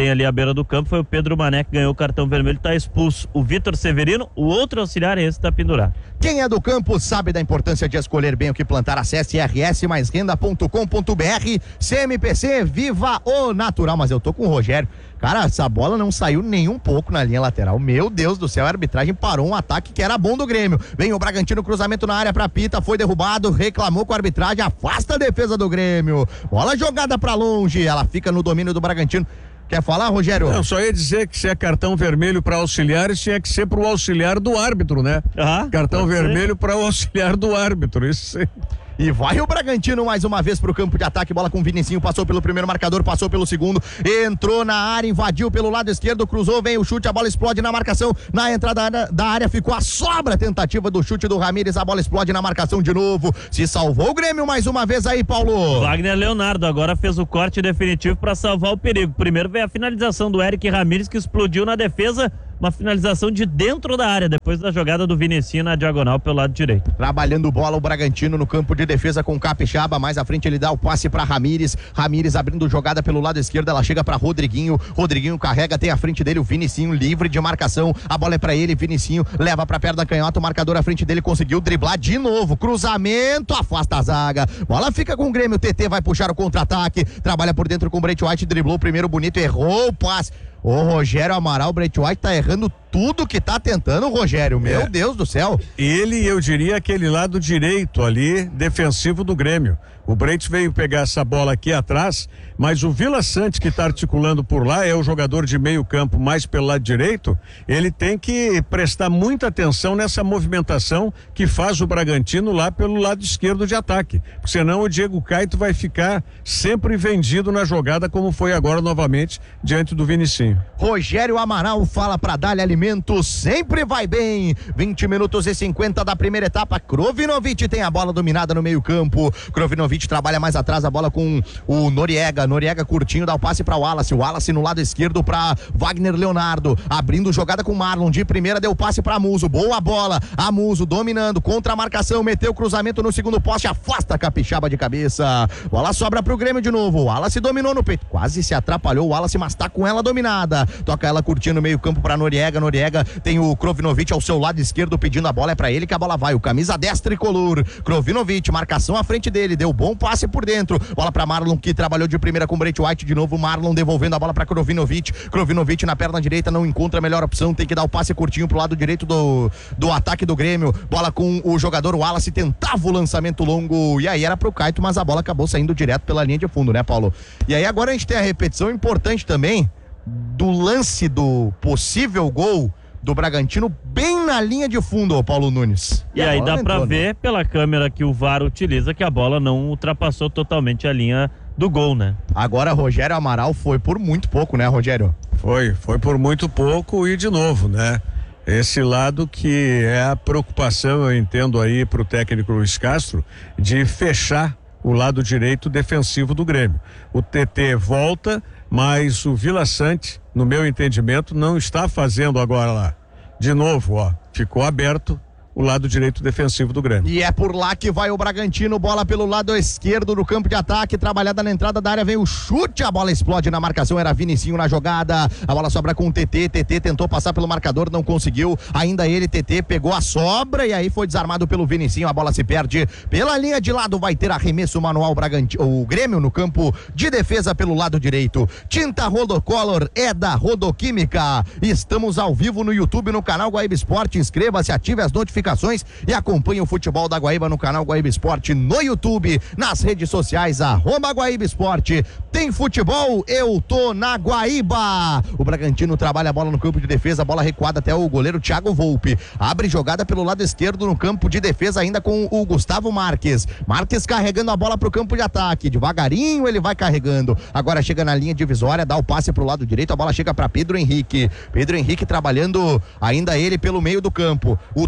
tem ali à beira do campo, foi o Pedro Mané que ganhou o cartão vermelho, está expulso. O Vitor Severino, o outro auxiliar, esse está pendurado. Quem é do campo sabe da importância de escolher bem o que plantar. Acesse r s mais renda ponto com ponto b r. C M P C, viva o natural. Mas eu tô com o Rogério. Cara, essa bola não saiu nem um pouco na linha lateral. Meu Deus do céu, a arbitragem parou um ataque que era bom do Grêmio. Vem o Bragantino, cruzamento na área pra Pita, foi derrubado, reclamou com a arbitragem, afasta a defesa do Grêmio. Bola jogada pra longe, ela fica no domínio do Bragantino. Quer falar, Rogério? Não, só ia dizer que se é cartão vermelho para auxiliares, tinha que ser para o auxiliar do árbitro, né? Ah, cartão vermelho para o auxiliar do árbitro, isso aí. E vai o Bragantino mais uma vez pro campo de ataque, bola com o Vinicinho, passou pelo primeiro marcador, passou pelo segundo, entrou na área, invadiu pelo lado esquerdo, cruzou, vem o chute, a bola explode na marcação, na entrada da área ficou a sobra, tentativa do chute do Ramírez, a bola explode na marcação de novo, se salvou o Grêmio mais uma vez aí, Paulo. Wagner Leonardo agora fez o corte definitivo para salvar o perigo. Primeiro veio a finalização do Eric Ramírez, que explodiu na defesa, uma finalização de dentro da área, depois da jogada do Vinicinho na diagonal pelo lado direito. Trabalhando bola o Bragantino no campo de defesa com o Capixaba, mais à frente ele dá o passe para Ramírez, Ramírez abrindo jogada pelo lado esquerdo, ela chega para Rodriguinho, Rodriguinho carrega, tem à frente dele o Vinicinho, livre de marcação, a bola é para ele, Vinicinho leva para perna canhota, o marcador à frente dele conseguiu driblar de novo, cruzamento, afasta a zaga, bola fica com o Grêmio, o T T vai puxar o contra-ataque, trabalha por dentro com o Breit White, driblou o primeiro bonito, errou o passe. O Rogério Amaral, o Breit White tá errando tudo que tá tentando, Rogério, meu é. Deus do céu. Ele, eu diria, aquele lado direito ali, defensivo do Grêmio. O Breit veio pegar essa bola aqui atrás, mas o Vila Sante que está articulando por lá, é o jogador de meio campo mais pelo lado direito, ele tem que prestar muita atenção nessa movimentação que faz o Bragantino lá pelo lado esquerdo de ataque, porque senão o Diego Caetano vai ficar sempre vendido na jogada, como foi agora novamente diante do Vinicinho. Rogério Amaral fala pra Dália Alimentos, sempre vai bem. vinte minutos e cinquenta da primeira etapa. Krovinovic tem a bola dominada no meio campo. Krovinovic trabalha mais atrás a bola com o Noriega. Noriega curtinho dá o passe pra Wallace. O Wallace no lado esquerdo pra Wagner Leonardo. Abrindo jogada com Marlon. De primeira deu passe pra Muso. Boa bola. Amuso dominando. Contra a marcação. Meteu o cruzamento no segundo poste. Afasta a Capixaba de cabeça. Bola sobra pro Grêmio de novo. O Wallace dominou no peito. Quase se atrapalhou o Wallace, mas tá com ela dominada. Toca ela curtindo no meio campo pra Noriega. Noriega tem o Krovinovic ao seu lado esquerdo pedindo a bola. É pra ele que a bola vai. O camisa dez tricolor. Krovinovic, marcação à frente dele. Deu bom passe por dentro. Bola pra Marlon que trabalhou de primeira com o Breit White. De novo Marlon devolvendo a bola pra Krovinovic. Krovinovic na perna direita não encontra a melhor opção. Tem que dar o passe curtinho pro lado direito do, do ataque do Grêmio. Bola com o jogador Wallace. Tentava o lançamento longo. E aí era pro Caetano, mas a bola acabou saindo direto pela linha de fundo, né, Paulo? E aí agora a gente tem a repetição importante também do lance do possível gol do Bragantino bem na linha de fundo, ó, Paulo Nunes. E, e aí dá pra ver pela câmera que o V A R utiliza que a bola não ultrapassou totalmente a linha do gol, né? Agora Rogério Amaral foi por muito pouco, né, Rogério? Foi, foi por muito pouco e de novo, né? Esse lado que é a preocupação, eu entendo aí pro técnico Luiz Castro, de fechar o lado direito defensivo do Grêmio. O T T volta, mas o Vila Sante, no meu entendimento, não está fazendo agora lá. De novo, ó, ficou aberto o lado direito defensivo do Grêmio. E é por lá que vai o Bragantino, bola pelo lado esquerdo do campo de ataque, trabalhada na entrada da área, vem o chute, a bola explode na marcação, era Vinicinho na jogada, a bola sobra com o T T, T T tentou passar pelo marcador, não conseguiu, ainda ele, T T, pegou a sobra e aí foi desarmado pelo Vinicinho, a bola se perde pela linha de lado, vai ter arremesso manual Bragantino, o Grêmio no campo de defesa pelo lado direito. Tinta Rodocolor é da Rodoquímica, estamos ao vivo no YouTube, no canal Guaíba Esporte, inscreva-se, ative as notificações e acompanhe o futebol da Guaíba no canal Guaíba Esporte no YouTube, nas redes sociais, arroba Guaíba Esporte. Tem futebol, eu tô na Guaíba. O Bragantino trabalha a bola no campo de defesa, a bola recuada até o goleiro Thiago Volpe. Abre jogada pelo lado esquerdo no campo de defesa ainda com o Gustavo Marques. Marques carregando a bola pro campo de ataque, devagarinho ele vai carregando. Agora chega na linha divisória, dá o passe pro lado direito, a bola chega para Pedro Henrique. Pedro Henrique trabalhando ainda ele pelo meio do campo. Ultrapassa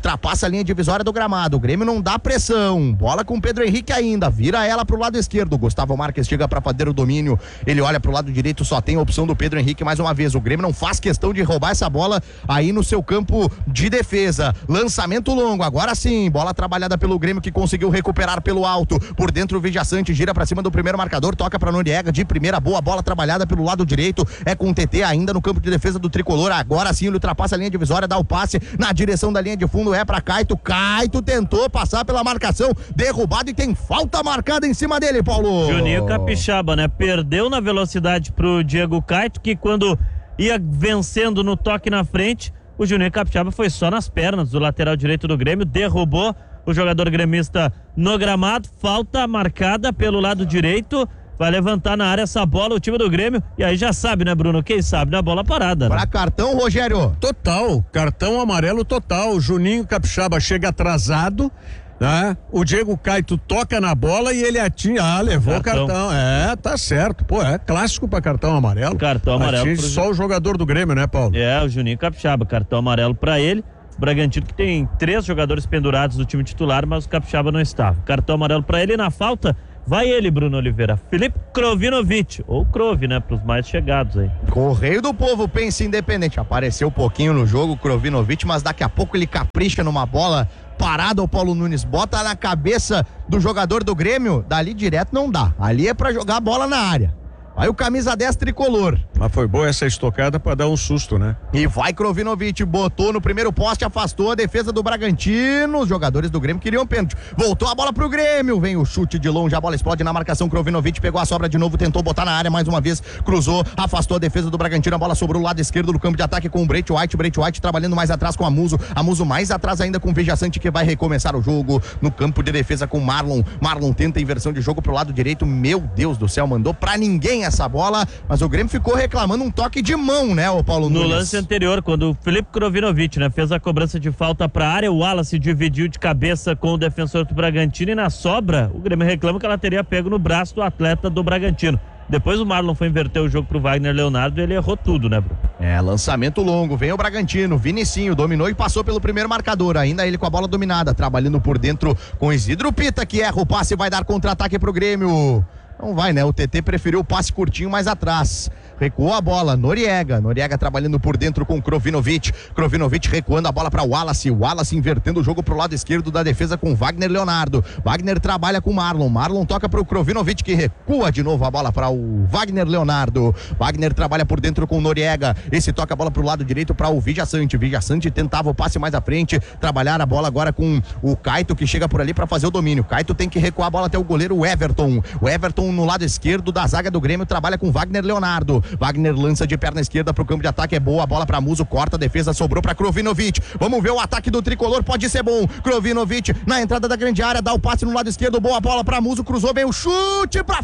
linha divisória do gramado. O Grêmio não dá pressão. Bola com o Pedro Henrique ainda. Vira ela pro lado esquerdo. Gustavo Marques chega pra fazer o domínio. Ele olha pro lado direito, só tem a opção do Pedro Henrique mais uma vez. O Grêmio não faz questão de roubar essa bola aí no seu campo de defesa. Lançamento longo. Agora sim. Bola trabalhada pelo Grêmio que conseguiu recuperar pelo alto. Por dentro o Vijaçante gira pra cima do primeiro marcador. Toca pra Noriega de primeira. Boa bola trabalhada pelo lado direito. É com o T T ainda no campo de defesa do Tricolor. Agora sim ele ultrapassa a linha divisória, dá o passe na direção da linha de fundo, é pra Caito. Caito tentou passar pela marcação, derrubado e tem falta marcada em cima dele, Paulo. Juninho Capixaba, né? Perdeu na velocidade pro Diego Caito, que quando ia vencendo no toque na frente, o Juninho Capixaba foi só nas pernas do lateral direito do Grêmio, derrubou o jogador gremista no gramado. Falta marcada pelo lado direito. Vai levantar na área essa bola o time do Grêmio. E aí já sabe, né, Bruno? Quem sabe na bola parada, né? Pra cartão, Rogério? Total, cartão amarelo total. Juninho Capixaba chega atrasado, né? O Diego Caito toca na bola e ele atinge. Ah, levou o cartão. cartão. É, tá certo. Pô, é clássico pra cartão amarelo. Cartão amarelo. Atinge pro... só o jogador do Grêmio, né, Paulo? É, o Juninho Capixaba. Cartão amarelo pra ele. O Bragantino que tem três jogadores pendurados do time titular, mas o Capixaba não estava. Cartão amarelo pra ele. E na falta, vai ele, Bruno Oliveira. Felipe Krovinovic, ou Krove, né, pros mais chegados aí. Correio do Povo, pensa independente. Apareceu um pouquinho no jogo o Krovinovic, mas daqui a pouco ele capricha numa bola parada. O Paulo Nunes bota na cabeça do jogador do Grêmio, dali direto não dá. Ali é pra jogar a bola na área. Aí o camisa dez tricolor. Mas foi boa essa estocada pra dar um susto, né? E vai Krovinovic, botou no primeiro poste, afastou a defesa do Bragantino. Os jogadores do Grêmio queriam pênalti. Voltou a bola pro Grêmio, vem o chute de longe, a bola explode na marcação. Krovinovic pegou a sobra de novo, tentou botar na área mais uma vez, cruzou, afastou a defesa do Bragantino. A bola sobrou o lado esquerdo do campo de ataque com o Breit White. Breit White trabalhando mais atrás com a Muso. A Muso mais atrás ainda com o Vijaçante, que vai recomeçar o jogo no campo de defesa com Marlon. Marlon tenta inversão de jogo pro lado direito. Meu Deus do céu, mandou pra ninguém essa bola. Mas o Grêmio ficou reclamando um toque de mão, né, o Paulo Nunes? No lance anterior, quando o Felipe Krovinovic, né, fez a cobrança de falta pra área, o Wallace dividiu de cabeça com o defensor do Bragantino e na sobra, o Grêmio reclama que ela teria pego no braço do atleta do Bragantino. Depois o Marlon foi inverter o jogo pro Wagner Leonardo e ele errou tudo, né, Bruno? É, lançamento longo, vem o Bragantino, Vinicinho dominou e passou pelo primeiro marcador, ainda ele com a bola dominada, trabalhando por dentro com Isidro Pita, que erra o passe e vai dar contra-ataque pro Grêmio. Não vai, né? O T T preferiu o passe curtinho mais atrás. Recuou a bola, Noriega. Noriega trabalhando por dentro com Krovinovic. Krovinovic recuando a bola para Wallace. Wallace invertendo o jogo pro lado esquerdo da defesa com Wagner Leonardo. Wagner trabalha com Marlon. Marlon toca pro Krovinovic, que recua de novo a bola para o Wagner Leonardo. Wagner trabalha por dentro com Noriega. Esse toca a bola pro lado direito para o Vijaçante. Vijaçante tentava o passe mais à frente. Trabalhar a bola agora com o Caito, que chega por ali para fazer o domínio. Caito tem que recuar a bola até o goleiro Everton. O Everton no lado esquerdo da zaga do Grêmio trabalha com Wagner Leonardo. Wagner lança de perna esquerda pro campo de ataque, é boa, a bola pra Muso, corta a defesa, sobrou pra Krovinovic. Vamos ver o ataque do tricolor, pode ser bom. Krovinovic na entrada da grande área, dá o passe no lado esquerdo, boa bola pra Muso, cruzou bem o chute pra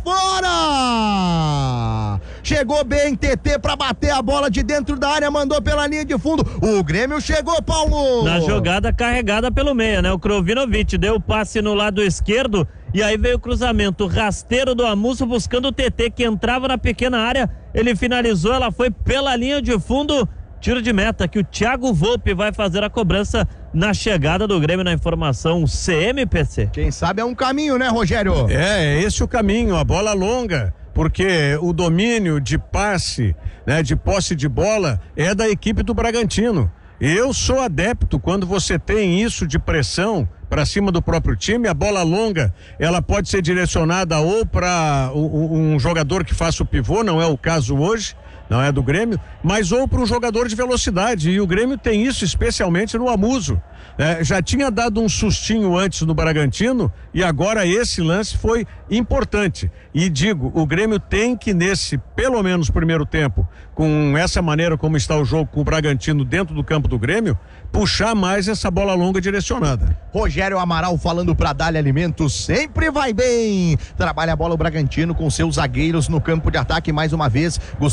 fora. Chegou bem T T pra bater a bola de dentro da área, mandou pela linha de fundo. O Grêmio chegou, Paulo. Na jogada carregada pelo meio, né? O Krovinovic deu o passe no lado esquerdo. E aí veio o cruzamento rasteiro do Amusso buscando o T T, que entrava na pequena área. Ele finalizou, ela foi pela linha de fundo. Tiro de meta que o Thiago Volpe vai fazer a cobrança na chegada do Grêmio na informação C M P C. Quem sabe é um caminho, né, Rogério? É, é esse o caminho, a bola longa. Porque o domínio de passe, né, de posse de bola é da equipe do Bragantino. Eu sou adepto quando você tem isso de pressão para cima do próprio time, a bola longa, ela pode ser direcionada ou para um jogador que faça o pivô, não é o caso hoje, não é do Grêmio, mas ou para um jogador de velocidade, e o Grêmio tem isso especialmente no Amuso. É, já tinha dado um sustinho antes no Bragantino e agora esse lance foi importante. E digo, o Grêmio tem que nesse, pelo menos primeiro tempo, com essa maneira como está o jogo com o Bragantino dentro do campo do Grêmio, puxar mais essa bola longa direcionada. Rogério Amaral falando pra Dália Alimentos, sempre vai bem. Trabalha a bola o Bragantino com seus zagueiros no campo de ataque mais uma vez. Gustavo Marques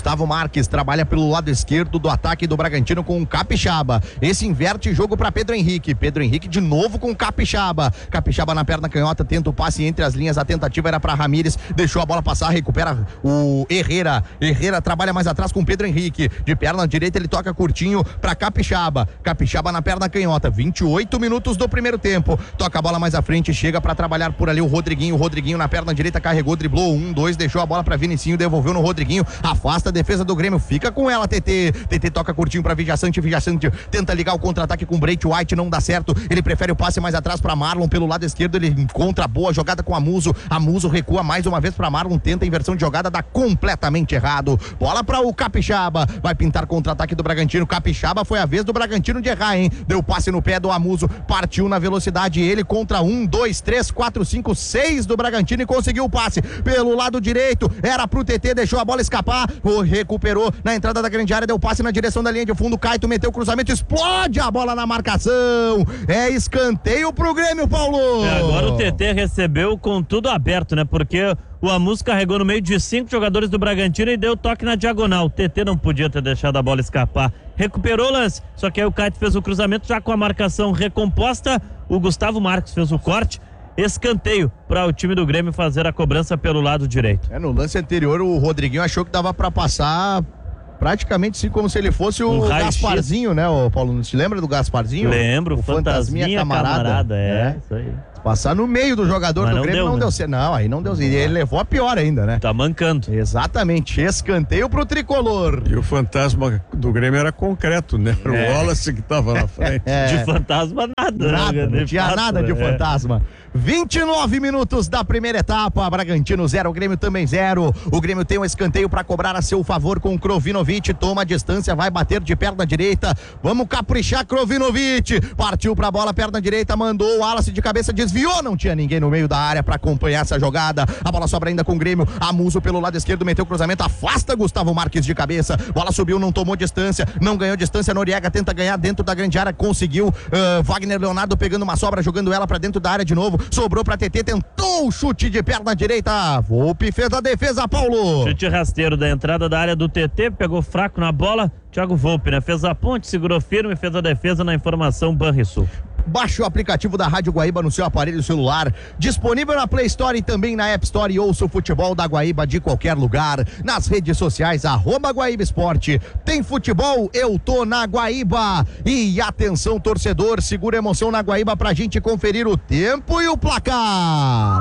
Marques trabalha pelo lado esquerdo do ataque do Bragantino com o Capixaba. Esse inverte jogo para Pedro Henrique. Pedro Henrique de novo com o Capixaba. Capixaba na perna canhota, tenta o passe entre as linhas. A tentativa era para Ramírez, deixou a bola passar, recupera o Herrera. Herrera trabalha mais atrás com Pedro Henrique. De perna direita ele toca curtinho para Capixaba. Capixaba na perna canhota. vinte e oito minutos do primeiro tempo. Toca a bola mais à frente, chega para trabalhar por ali o Rodriguinho. O Rodriguinho na perna direita carregou, driblou um, dois, deixou a bola para Vinicinho, devolveu no Rodriguinho, afasta a defesa do Grêmio, fica com ela, T T. T T toca curtinho para Vijaçante, Vijaçante tenta ligar o contra-ataque com o Breit White, não dá certo. Ele prefere o passe mais atrás para Marlon pelo lado esquerdo, ele encontra a boa jogada com a Muso. A Muso recua mais uma vez para Marlon, tenta a inversão de jogada, dá completamente errado. Bola para o Capixaba, vai pintar contra-ataque do Bragantino. Capixaba, foi a vez do Bragantino de errar, hein? Deu passe no pé do Amuso, partiu na velocidade, ele contra um, dois, três, quatro, cinco, seis do Bragantino e conseguiu o passe pelo lado direito, era pro T T, deixou a bola escapar, recuperou na entrada da grande área, deu passe na direção da linha de fundo, Caito meteu o cruzamento, explode a bola na marcação, é escanteio pro Grêmio, Paulo. É, agora o T T recebeu com tudo aberto, né? Porque o Amuso carregou no meio de cinco jogadores do Bragantino e deu toque na diagonal. O T T não podia ter deixado a bola escapar. Recuperou o lance, só que aí o Caito fez o cruzamento já com a marcação recomposta. O Gustavo Marques fez o corte. Escanteio para o time do Grêmio fazer a cobrança pelo lado direito. É, no lance anterior o Rodriguinho achou que dava para passar praticamente assim, como se ele fosse o um Gasparzinho, né, o Paulo? Não se lembra do Gasparzinho? Lembro, o Fantasminha, Fantasminha camarada. camarada é, é, isso aí. Passar no meio do jogador Mas do não Grêmio deu, não né? deu certo. Não, aí não deu certo. E ele levou a pior ainda, né? Tá mancando. Exatamente. Escanteio pro tricolor. E o fantasma do Grêmio era concreto, né? Era É. o Wallace que tava na frente. É. De fantasma nada. Nada, né? não tinha Passa, nada de é. fantasma. vinte e nove minutos da primeira etapa, Bragantino zero, o Grêmio também zero. O Grêmio tem um escanteio para cobrar a seu favor com o Krovinovic, toma a distância, vai bater de perna direita. Vamos caprichar, Krovinovic. Partiu pra bola, perna direita, mandou o Wallace de cabeça, desviou, não tinha ninguém no meio da área para acompanhar essa jogada. A bola sobra ainda com o Grêmio. Amuso pelo lado esquerdo, meteu o cruzamento, afasta Gustavo Marques de cabeça. Bola subiu, não tomou distância, não ganhou distância. Noriega tenta ganhar dentro da grande área, conseguiu. Uh, Wagner Leonardo pegando uma sobra, jogando ela para dentro da área de novo. Sobrou pra T T, tentou o chute de perna direita. Volpe fez a defesa, Paulo. Chute rasteiro da entrada da área do T T, pegou fraco na bola. Thiago Volpe, né? Fez a ponte, segurou firme, fez a defesa na informação Banrisul. Baixe o aplicativo da Rádio Guaíba no seu aparelho celular, disponível na Play Store e também na App Store, e ouça o futebol da Guaíba de qualquer lugar, nas redes sociais, arroba Guaíba Esporte. Tem futebol? Eu tô na Guaíba. E atenção, torcedor, segura a emoção na Guaíba pra gente conferir o tempo e o placar.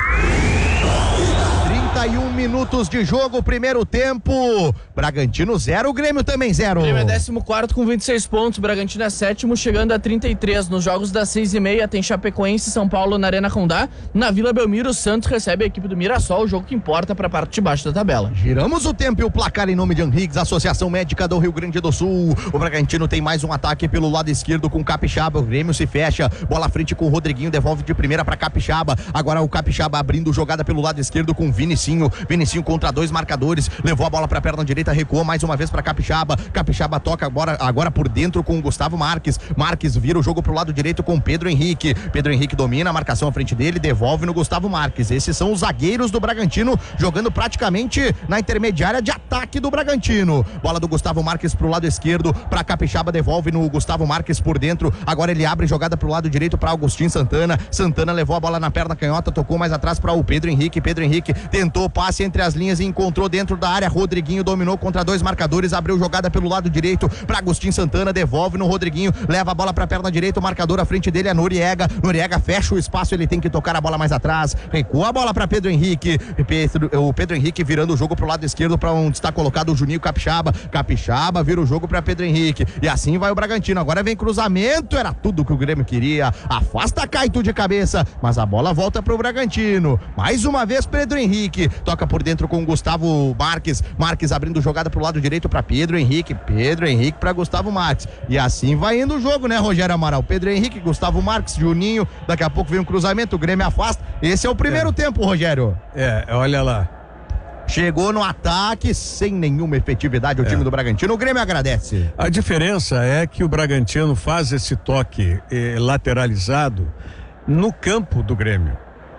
trinta e um minutos de jogo, primeiro tempo. Bragantino zero, Grêmio também zero. O Grêmio é décimo quarto com vinte e seis pontos, Bragantino é sétimo, chegando a trinta e três. Nos jogos das seis e meia tem Chapecoense e São Paulo na Arena Condá. Na Vila Belmiro, o Santos recebe a equipe do Mirassol, o jogo que importa para a parte de baixo da tabela. Giramos o tempo e o placar em nome de Henriques, Associação Médica do Rio Grande do Sul. O Bragantino tem mais um ataque pelo lado esquerdo com Capixaba. O Grêmio se fecha, bola à frente com o Rodriguinho, devolve de primeira para Capixaba. Agora o Capixaba abrindo jogada pelo lado esquerdo com Vinicinho. Vinicinho contra dois marcadores, levou a bola para a perna direita, recuou mais uma vez para Capixaba. Capixaba toca agora, agora por dentro com o Gustavo Marques. Marques vira o jogo pro lado direito com Pedro Henrique. Pedro Henrique domina a marcação à frente dele, devolve no Gustavo Marques. Esses são os zagueiros do Bragantino, jogando praticamente na intermediária de ataque do Bragantino. Bola do Gustavo Marques pro lado esquerdo, para Capixaba, devolve no Gustavo Marques por dentro. Agora ele abre jogada pro lado direito para Agostinho Santana. Santana levou a bola na perna canhota, tocou mais atrás para o Pedro Henrique. Pedro Henrique tentou passe entre as linhas e encontrou dentro da área. Rodriguinho dominou contra dois marcadores, abriu jogada pelo lado direito para Agostinho Santana, devolve no Rodriguinho, leva a bola para a perna direita, o marcador à frente dele é Noriega. Noriega fecha o espaço, ele tem que tocar a bola mais atrás, recua a bola para Pedro Henrique. Pedro, o Pedro Henrique virando o jogo pro lado esquerdo para onde está colocado o Juninho Capixaba. Capixaba vira o jogo para Pedro Henrique e assim vai o Bragantino. Agora vem cruzamento, era tudo que o Grêmio queria, afasta Caito de cabeça, mas a bola volta pro Bragantino. Mais uma vez Pedro Henrique toca por dentro com o Gustavo Marques. Marques abrindo jogada pro lado direito para Pedro Henrique. Pedro Henrique para Gustavo Marques. E assim vai indo o jogo, né, Rogério Amaral? Pedro Henrique, Gustavo Marques, Juninho. Daqui a pouco vem um cruzamento, o Grêmio afasta. Esse é o primeiro é. tempo, Rogério. É, olha lá. Chegou no ataque sem nenhuma efetividade o é. time do Bragantino. O Grêmio agradece. A diferença é que o Bragantino faz esse toque eh, lateralizado no campo do Grêmio.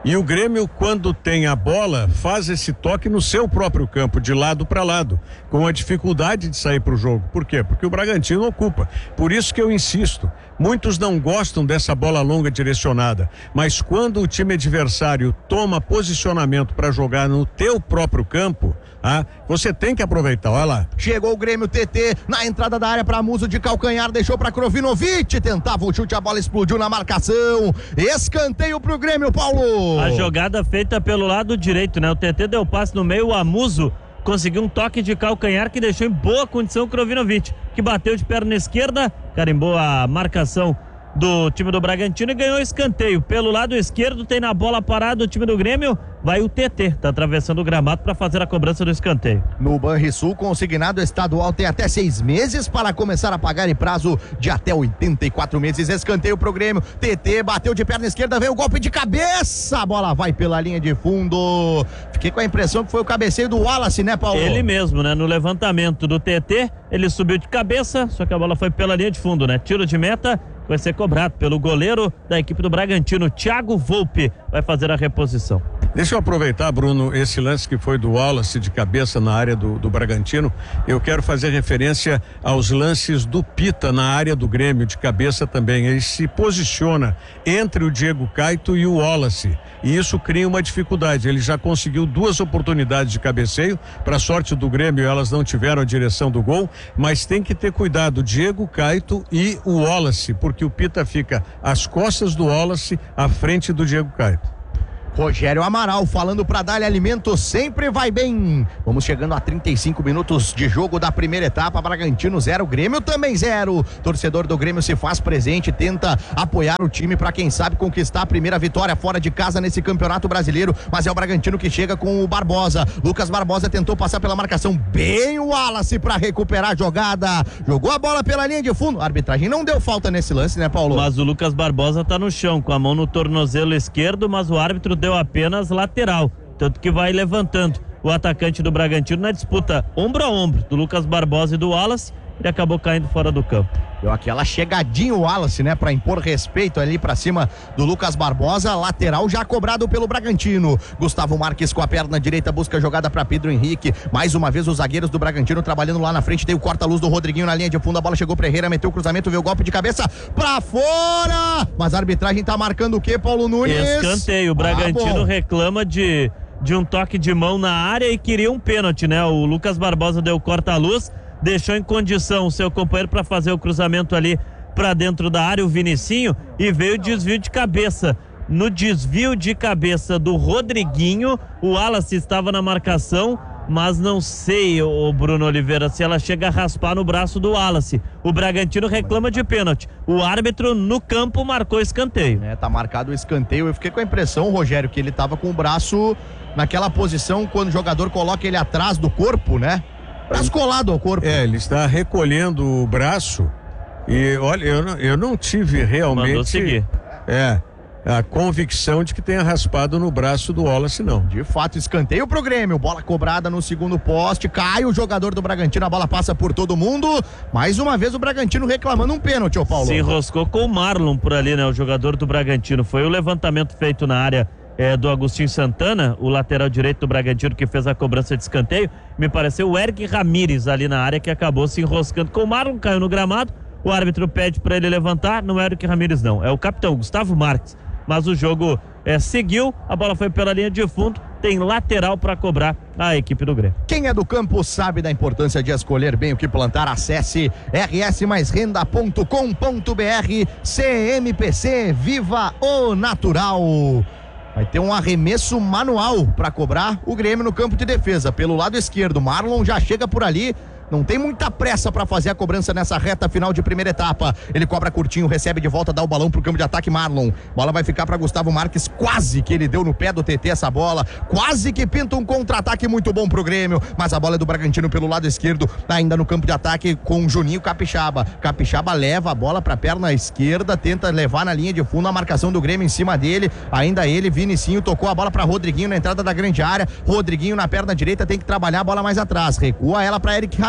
E o Grêmio, quando tem a bola, faz esse toque no seu próprio campo, de lado para lado, com a dificuldade de sair para o jogo. Por quê? Porque o Bragantino ocupa. Por isso que eu insisto, muitos não gostam dessa bola longa direcionada, mas quando o time adversário toma posicionamento para jogar no teu próprio campo, ah, você tem que aproveitar. Olha lá. Chegou o Grêmio, T T na entrada da área para Muso de calcanhar, deixou para Krovinovic, tentava o chute, a bola explodiu na marcação. Escanteio pro Grêmio, Paulo. A jogada feita pelo lado direito, né? O T T deu passe no meio, o Amuso conseguiu um toque de calcanhar que deixou em boa condição o Krovinovic, que bateu de perna esquerda, carimbou a marcação do time do Bragantino e ganhou escanteio. Pelo lado esquerdo tem na bola parada o time do Grêmio, vai o T T, tá atravessando o gramado para fazer a cobrança do escanteio. No Banrisul, consignado estadual tem até seis meses para começar a pagar em prazo de até oitenta e quatro meses. Escanteio pro Grêmio, T T bateu de perna esquerda, veio o golpe de cabeça, a bola vai pela linha de fundo. Fiquei com a impressão que foi o cabeceio do Wallace, né, Paulo? Ele mesmo, né? No levantamento do T T, ele subiu de cabeça, só que a bola foi pela linha de fundo, né? Tiro de meta, vai ser cobrado pelo goleiro da equipe do Bragantino, Thiago Volpe, vai fazer a reposição. Deixa eu aproveitar, Bruno, esse lance que foi do Wallace de cabeça na área do, do Bragantino. Eu quero fazer referência aos lances do Pita na área do Grêmio de cabeça também. Ele se posiciona entre o Diego Caito e o Wallace, e isso cria uma dificuldade. Ele já conseguiu duas oportunidades de cabeceio, para sorte do Grêmio elas não tiveram a direção do gol, mas tem que ter cuidado, Diego Caito e o Wallace, porque o Pita fica às costas do Wallace, à frente do Diego Caito. Rogério Amaral falando para Dália Alimentos, sempre vai bem. Vamos chegando a trinta e cinco minutos de jogo da primeira etapa. Bragantino zero, Grêmio também zero. Torcedor do Grêmio se faz presente, tenta apoiar o time para quem sabe conquistar a primeira vitória fora de casa nesse Campeonato Brasileiro, mas é o Bragantino que chega com o Barbosa. Lucas Barbosa tentou passar pela marcação, bem o Wallace para recuperar a jogada, jogou a bola pela linha de fundo. A arbitragem não deu falta nesse lance, né, Paulo? Mas o Lucas Barbosa tá no chão, com a mão no tornozelo esquerdo, mas o árbitro deu apenas lateral, tanto que vai levantando o atacante do Bragantino na disputa ombro a ombro do Lucas Barbosa e do Wallace. Ele acabou caindo fora do campo. Deu aquela chegadinha o Wallace, né, pra impor respeito ali pra cima do Lucas Barbosa. Lateral já cobrado pelo Bragantino. Gustavo Marques com a perna direita busca a jogada pra Pedro Henrique. Mais uma vez os zagueiros do Bragantino trabalhando lá na frente. Tem o corta-luz do Rodriguinho na linha de fundo. A bola chegou pra Herrera, meteu o cruzamento, veio o golpe de cabeça pra fora. Mas a arbitragem tá marcando o quê, Paulo Nunes? Escanteio. O Bragantino ah, reclama de, de um toque de mão na área e queria um pênalti, né? O Lucas Barbosa deu corta-luz, deixou em condição o seu companheiro para fazer o cruzamento ali para dentro da área, o Vinicinho, e veio o desvio de cabeça. No desvio de cabeça do Rodriguinho, o Wallace estava na marcação, mas não sei, o Bruno Oliveira, se ela chega a raspar no braço do Wallace. O Bragantino reclama de pênalti. O árbitro no campo marcou escanteio. É, tá marcado o escanteio. Eu fiquei com a impressão, Rogério, que ele tava com o braço naquela posição quando o jogador coloca ele atrás do corpo, né? Braço colado ao corpo. É, ele está recolhendo o braço e olha, eu não, eu não tive realmente Mandou seguir. É, a convicção de que tenha raspado no braço do Wallace, não. De fato, escanteio pro Grêmio, bola cobrada no segundo poste, cai o jogador do Bragantino, a bola passa por todo mundo. Mais uma vez o Bragantino reclamando um pênalti, ô Paulo. Se enroscou com o Marlon por ali, né? O jogador do Bragantino. Foi o levantamento feito na área É, do Agostinho Santana, o lateral direito do Bragantino, que fez a cobrança de escanteio. Me pareceu o Eric Ramírez ali na área, que acabou se enroscando com o Marlon, caiu no gramado. O árbitro pede para ele levantar, não é o Eric Ramírez não, é o capitão Gustavo Marques. Mas o jogo é, seguiu, a bola foi pela linha de fundo, tem lateral para cobrar a equipe do Grêmio. Quem é do campo sabe da importância de escolher bem o que plantar. Acesse r s mais renda ponto com ponto b r. C M P C, viva o natural. Vai ter um arremesso manual para cobrar o Grêmio no campo de defesa. Pelo lado esquerdo, Marlon já chega por ali. Não tem muita pressa para fazer a cobrança nessa reta final de primeira etapa. Ele cobra curtinho, recebe de volta, dá o balão pro campo de ataque, Marlon. Bola vai ficar para Gustavo Marques, quase que ele deu no pé do T T essa bola, quase que pinta um contra-ataque muito bom pro Grêmio, mas a bola é do Bragantino pelo lado esquerdo, ainda no campo de ataque com o Juninho Capixaba. Capixaba leva a bola pra perna esquerda, tenta levar na linha de fundo, a marcação do Grêmio em cima dele, ainda ele, Vinicinho, tocou a bola pra Rodriguinho na entrada da grande área. Rodriguinho na perna direita tem que trabalhar a bola mais atrás, recua ela pra Eric Ramírez.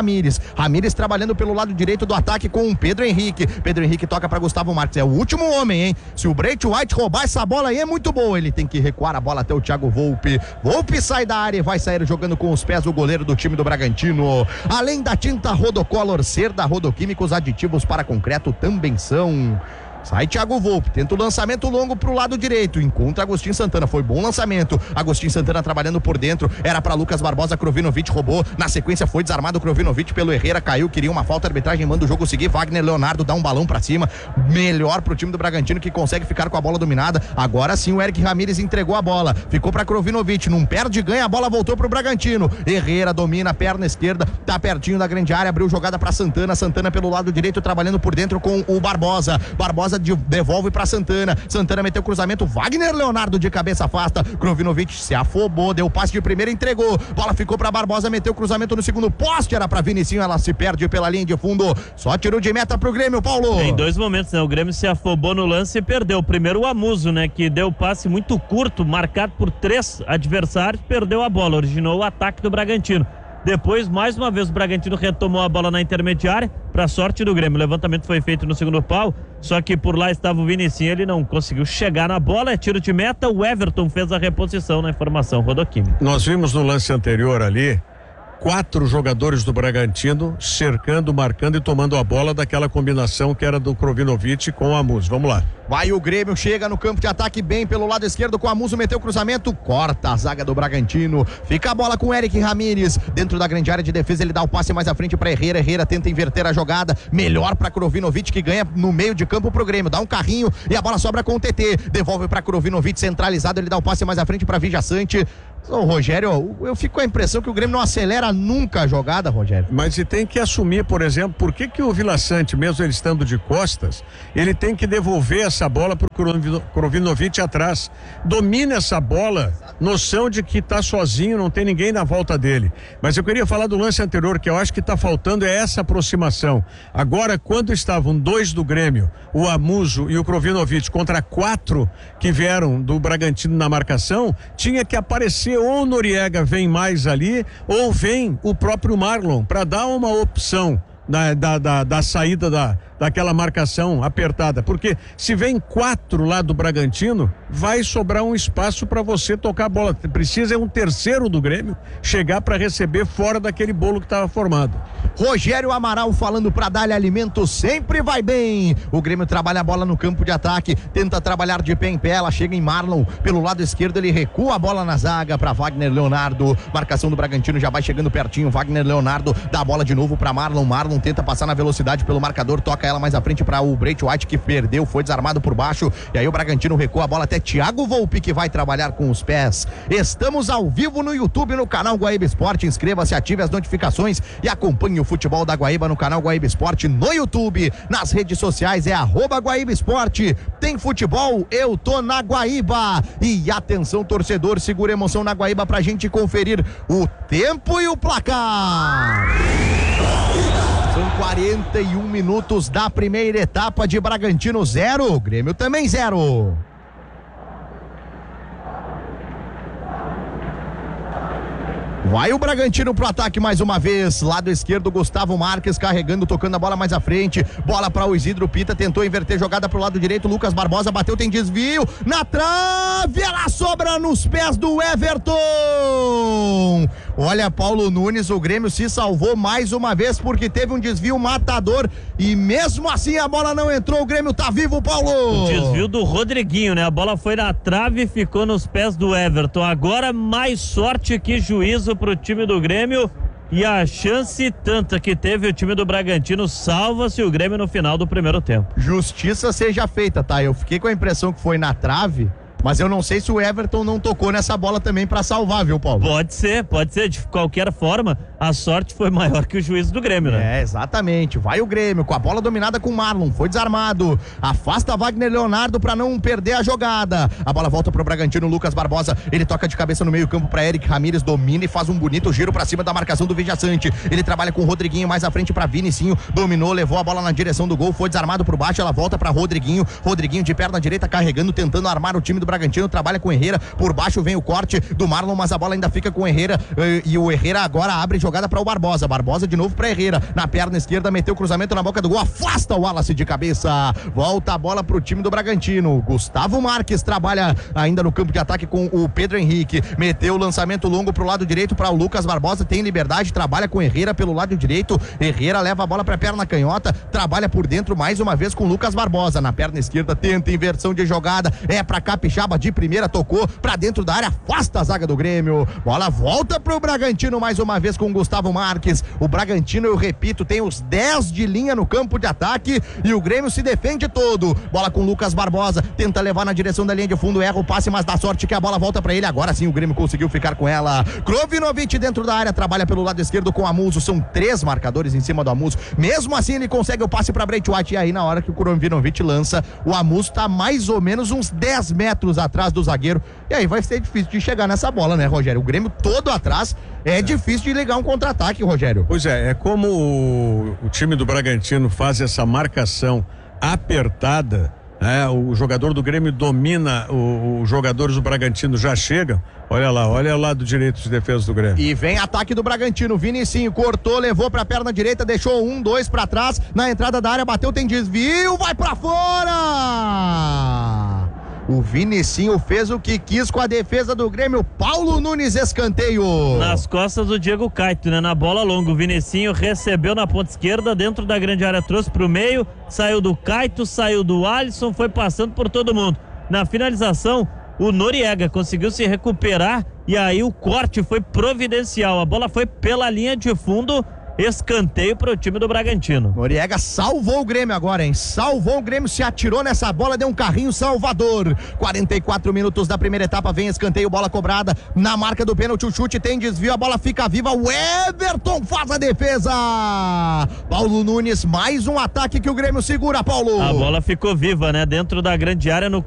Ramires. Ramires trabalhando pelo lado direito do ataque com o Pedro Henrique. Pedro Henrique toca para Gustavo Marques. É o último homem, hein? Se o Breit White roubar essa bola aí é muito boa. Ele tem que recuar a bola até o Thiago Volpe. Volpe sai da área e vai sair jogando com os pés o goleiro do time do Bragantino. Além da tinta Rodocolor, ser da Rodoquímicos, aditivos para concreto também são. Sai Thiago Volpe, tenta o lançamento longo pro lado direito, encontra Agostinho Santana, foi bom lançamento, Agostinho Santana trabalhando por dentro, era pra Lucas Barbosa, Krovinovic roubou, na sequência foi desarmado Krovinovic pelo Herrera, caiu, queria uma falta, a arbitragem manda o jogo seguir, Wagner Leonardo dá um balão pra cima, melhor pro time do Bragantino que consegue ficar com a bola dominada, agora sim o Eric Ramírez entregou a bola, ficou pra Krovinovic, não perde, ganha, a bola voltou pro Bragantino, Herrera domina a perna esquerda, tá pertinho da grande área, abriu jogada pra Santana, Santana pelo lado direito, trabalhando por dentro com o Barbosa, Barbosa devolve pra Santana, Santana meteu cruzamento, Wagner Leonardo de cabeça afasta, Krovinovic se afobou, deu passe de primeira, entregou, bola ficou pra Barbosa, meteu cruzamento no segundo poste, era pra Vinicinho, ela se perde pela linha de fundo, só tirou de meta pro Grêmio, Paulo. Em dois momentos, né, o Grêmio se afobou no lance e perdeu, primeiro o Amuso, né, que deu passe muito curto, marcado por três adversários, perdeu a bola, originou o ataque do Bragantino. Depois, mais uma vez, o Bragantino retomou a bola na intermediária, para sorte do Grêmio. O levantamento foi feito no segundo pau, só que por lá estava o Vinicinho, ele não conseguiu chegar na bola, é tiro de meta, o Everton fez a reposição na informação Rodoquímica. Nós vimos no lance anterior ali, quatro jogadores do Bragantino cercando, marcando e tomando a bola daquela combinação que era do Krovinovic com o Amuso. Vamos lá. Vai o Grêmio, chega no campo de ataque bem pelo lado esquerdo com o Amuso, meteu o cruzamento, corta a zaga do Bragantino, fica a bola com o Eric Ramírez, dentro da grande área de defesa, ele dá o passe mais à frente para Herrera, Herrera tenta inverter a jogada, melhor para Krovinovic que ganha no meio de campo pro Grêmio, dá um carrinho e a bola sobra com o T T, devolve para Krovinovic centralizado, ele dá o passe mais à frente para Vijaçante. Ô, Rogério, eu fico com a impressão que o Grêmio não acelera nunca a jogada, Rogério. Mas e tem que assumir, por exemplo, por que que o Vila Sante, mesmo ele estando de costas, ele tem que devolver essa bola pro Krovinovic atrás. Domina essa bola, noção de que tá sozinho, não tem ninguém na volta dele. Mas eu queria falar do lance anterior, que eu acho que tá faltando é essa aproximação. Agora, quando estavam dois do Grêmio, o Amuso e o Krovinovic, contra quatro que vieram do Bragantino na marcação, tinha que aparecer ou o Noriega vem mais ali, ou vem o próprio Marlon, para dar uma opção da, da, da, da saída da, daquela marcação apertada, porque se vem quatro lá do Bragantino, vai sobrar um espaço para você tocar a bola, precisa é um terceiro do Grêmio chegar para receber fora daquele bolo que estava formado. Rogério Amaral falando para Dália Alimentos, sempre vai bem, o Grêmio trabalha a bola no campo de ataque, tenta trabalhar de pé em pé, ela chega em Marlon, pelo lado esquerdo ele recua a bola na zaga para Wagner Leonardo, marcação do Bragantino já vai chegando pertinho, Wagner Leonardo dá a bola de novo para Marlon, Marlon tenta passar na velocidade pelo marcador, toca ela mais à frente para o Breit White que perdeu, foi desarmado por baixo, e aí o Bragantino recua a bola até Thiago Volpe que vai trabalhar com os pés. Estamos ao vivo no YouTube, no canal Guaíba Esporte, inscreva-se, ative as notificações e acompanhe o futebol da Guaíba no canal Guaíba Esporte no YouTube, nas redes sociais é arroba Guaíba Esporte, tem futebol, eu tô na Guaíba, e atenção torcedor, segura a emoção na Guaíba pra gente conferir o tempo e o placar. São quarenta e um minutos da primeira etapa de Bragantino zero, Grêmio também zero. Vai o Bragantino pro ataque mais uma vez, lado esquerdo Gustavo Marques carregando, tocando a bola mais à frente, bola para o Isidro Pita, tentou inverter jogada pro lado direito, Lucas Barbosa bateu, tem desvio, na trave, ela sobra nos pés do Everton. Olha, Paulo Nunes, o Grêmio se salvou mais uma vez porque teve um desvio matador e mesmo assim a bola não entrou, o Grêmio tá vivo, Paulo. O desvio do Rodriguinho, né? A bola foi na trave e ficou nos pés do Everton, agora mais sorte que juízo pro time do Grêmio, e a chance tanta que teve o time do Bragantino salva-se o Grêmio no final do primeiro tempo. Justiça seja feita, tá? Eu fiquei com a impressão que foi na trave, mas eu não sei se o Everton não tocou nessa bola também pra salvar, viu, Paulo? Pode ser, pode ser, de qualquer forma, a sorte foi maior que o juízo do Grêmio, né? É, exatamente, vai o Grêmio com a bola dominada com o Marlon, foi desarmado, afasta Wagner Leonardo pra não perder a jogada, a bola volta pro Bragantino, Lucas Barbosa, ele toca de cabeça no meio campo pra Eric Ramírez, domina e faz um bonito giro pra cima da marcação do Vijaçante, ele trabalha com o Rodriguinho mais à frente pra Vinicinho, dominou, levou a bola na direção do gol, foi desarmado por baixo, ela volta pra Rodriguinho, Rodriguinho de perna direita carregando, tentando armar o time do Bragantino, trabalha com o Herrera, por baixo vem o corte do Marlon, mas a bola ainda fica com o Herrera, e o Herrera agora abre jogada para o Barbosa, Barbosa de novo para Herrera, na perna esquerda, meteu o cruzamento na boca do gol, afasta o Wallace de cabeça, volta a bola pro time do Bragantino, Gustavo Marques trabalha ainda no campo de ataque com o Pedro Henrique, meteu o lançamento longo pro lado direito para o Lucas Barbosa, tem liberdade, trabalha com Herrera pelo lado direito, Herrera leva a bola pra perna canhota, trabalha por dentro mais uma vez com o Lucas Barbosa, na perna esquerda tenta inversão de jogada, é pra Capixaba de primeira, tocou pra dentro da área, afasta a zaga do Grêmio, bola volta pro Bragantino mais uma vez com o Gustavo Marques, o Bragantino, eu repito, tem os dez de linha no campo de ataque e o Grêmio se defende todo, bola com o Lucas Barbosa, tenta levar na direção da linha de fundo, erra o passe, mas dá sorte que a bola volta pra ele, agora sim o Grêmio conseguiu ficar com ela, Krovinovic dentro da área, trabalha pelo lado esquerdo com o Amuso, são três marcadores em cima do Amuso, mesmo assim ele consegue o passe pra Breit White, e aí na hora que o Krovinovic lança, o Amuso tá mais ou menos uns dez metros atrás do zagueiro, e aí vai ser difícil de chegar nessa bola, né, Rogério? O Grêmio todo atrás, é, é. difícil de ligar um contra-ataque, Rogério. Pois é, é como o, o time do Bragantino faz essa marcação apertada, é, o jogador do Grêmio domina, o, os jogadores do Bragantino já chegam, olha lá, olha o lado direito de defesa do Grêmio. E vem ataque do Bragantino, Vinicinho cortou, levou pra perna direita, deixou um, dois pra trás, na entrada da área, bateu, tem desvio, vai pra fora! O Vinicinho fez o que quis com a defesa do Grêmio, Paulo Nunes, escanteio. Nas costas do Diego Caito, né? Na bola longa, o Vinicinho recebeu na ponta esquerda, dentro da grande área, trouxe pro meio, saiu do Caito, saiu do Alisson, foi passando por todo mundo. Na finalização, o Noriega conseguiu se recuperar e aí o corte foi providencial. A bola foi pela linha de fundo, escanteio para o time do Bragantino. Noriega salvou o Grêmio agora, hein? Salvou o Grêmio, se atirou nessa bola, deu um carrinho salvador. quarenta e quatro minutos da primeira etapa, vem escanteio, bola cobrada na marca do pênalti, o chute tem desvio, a bola fica viva, o Everton faz a defesa. Paulo Nunes, mais um ataque que o Grêmio segura, Paulo. A bola ficou viva, né? Dentro da grande área, no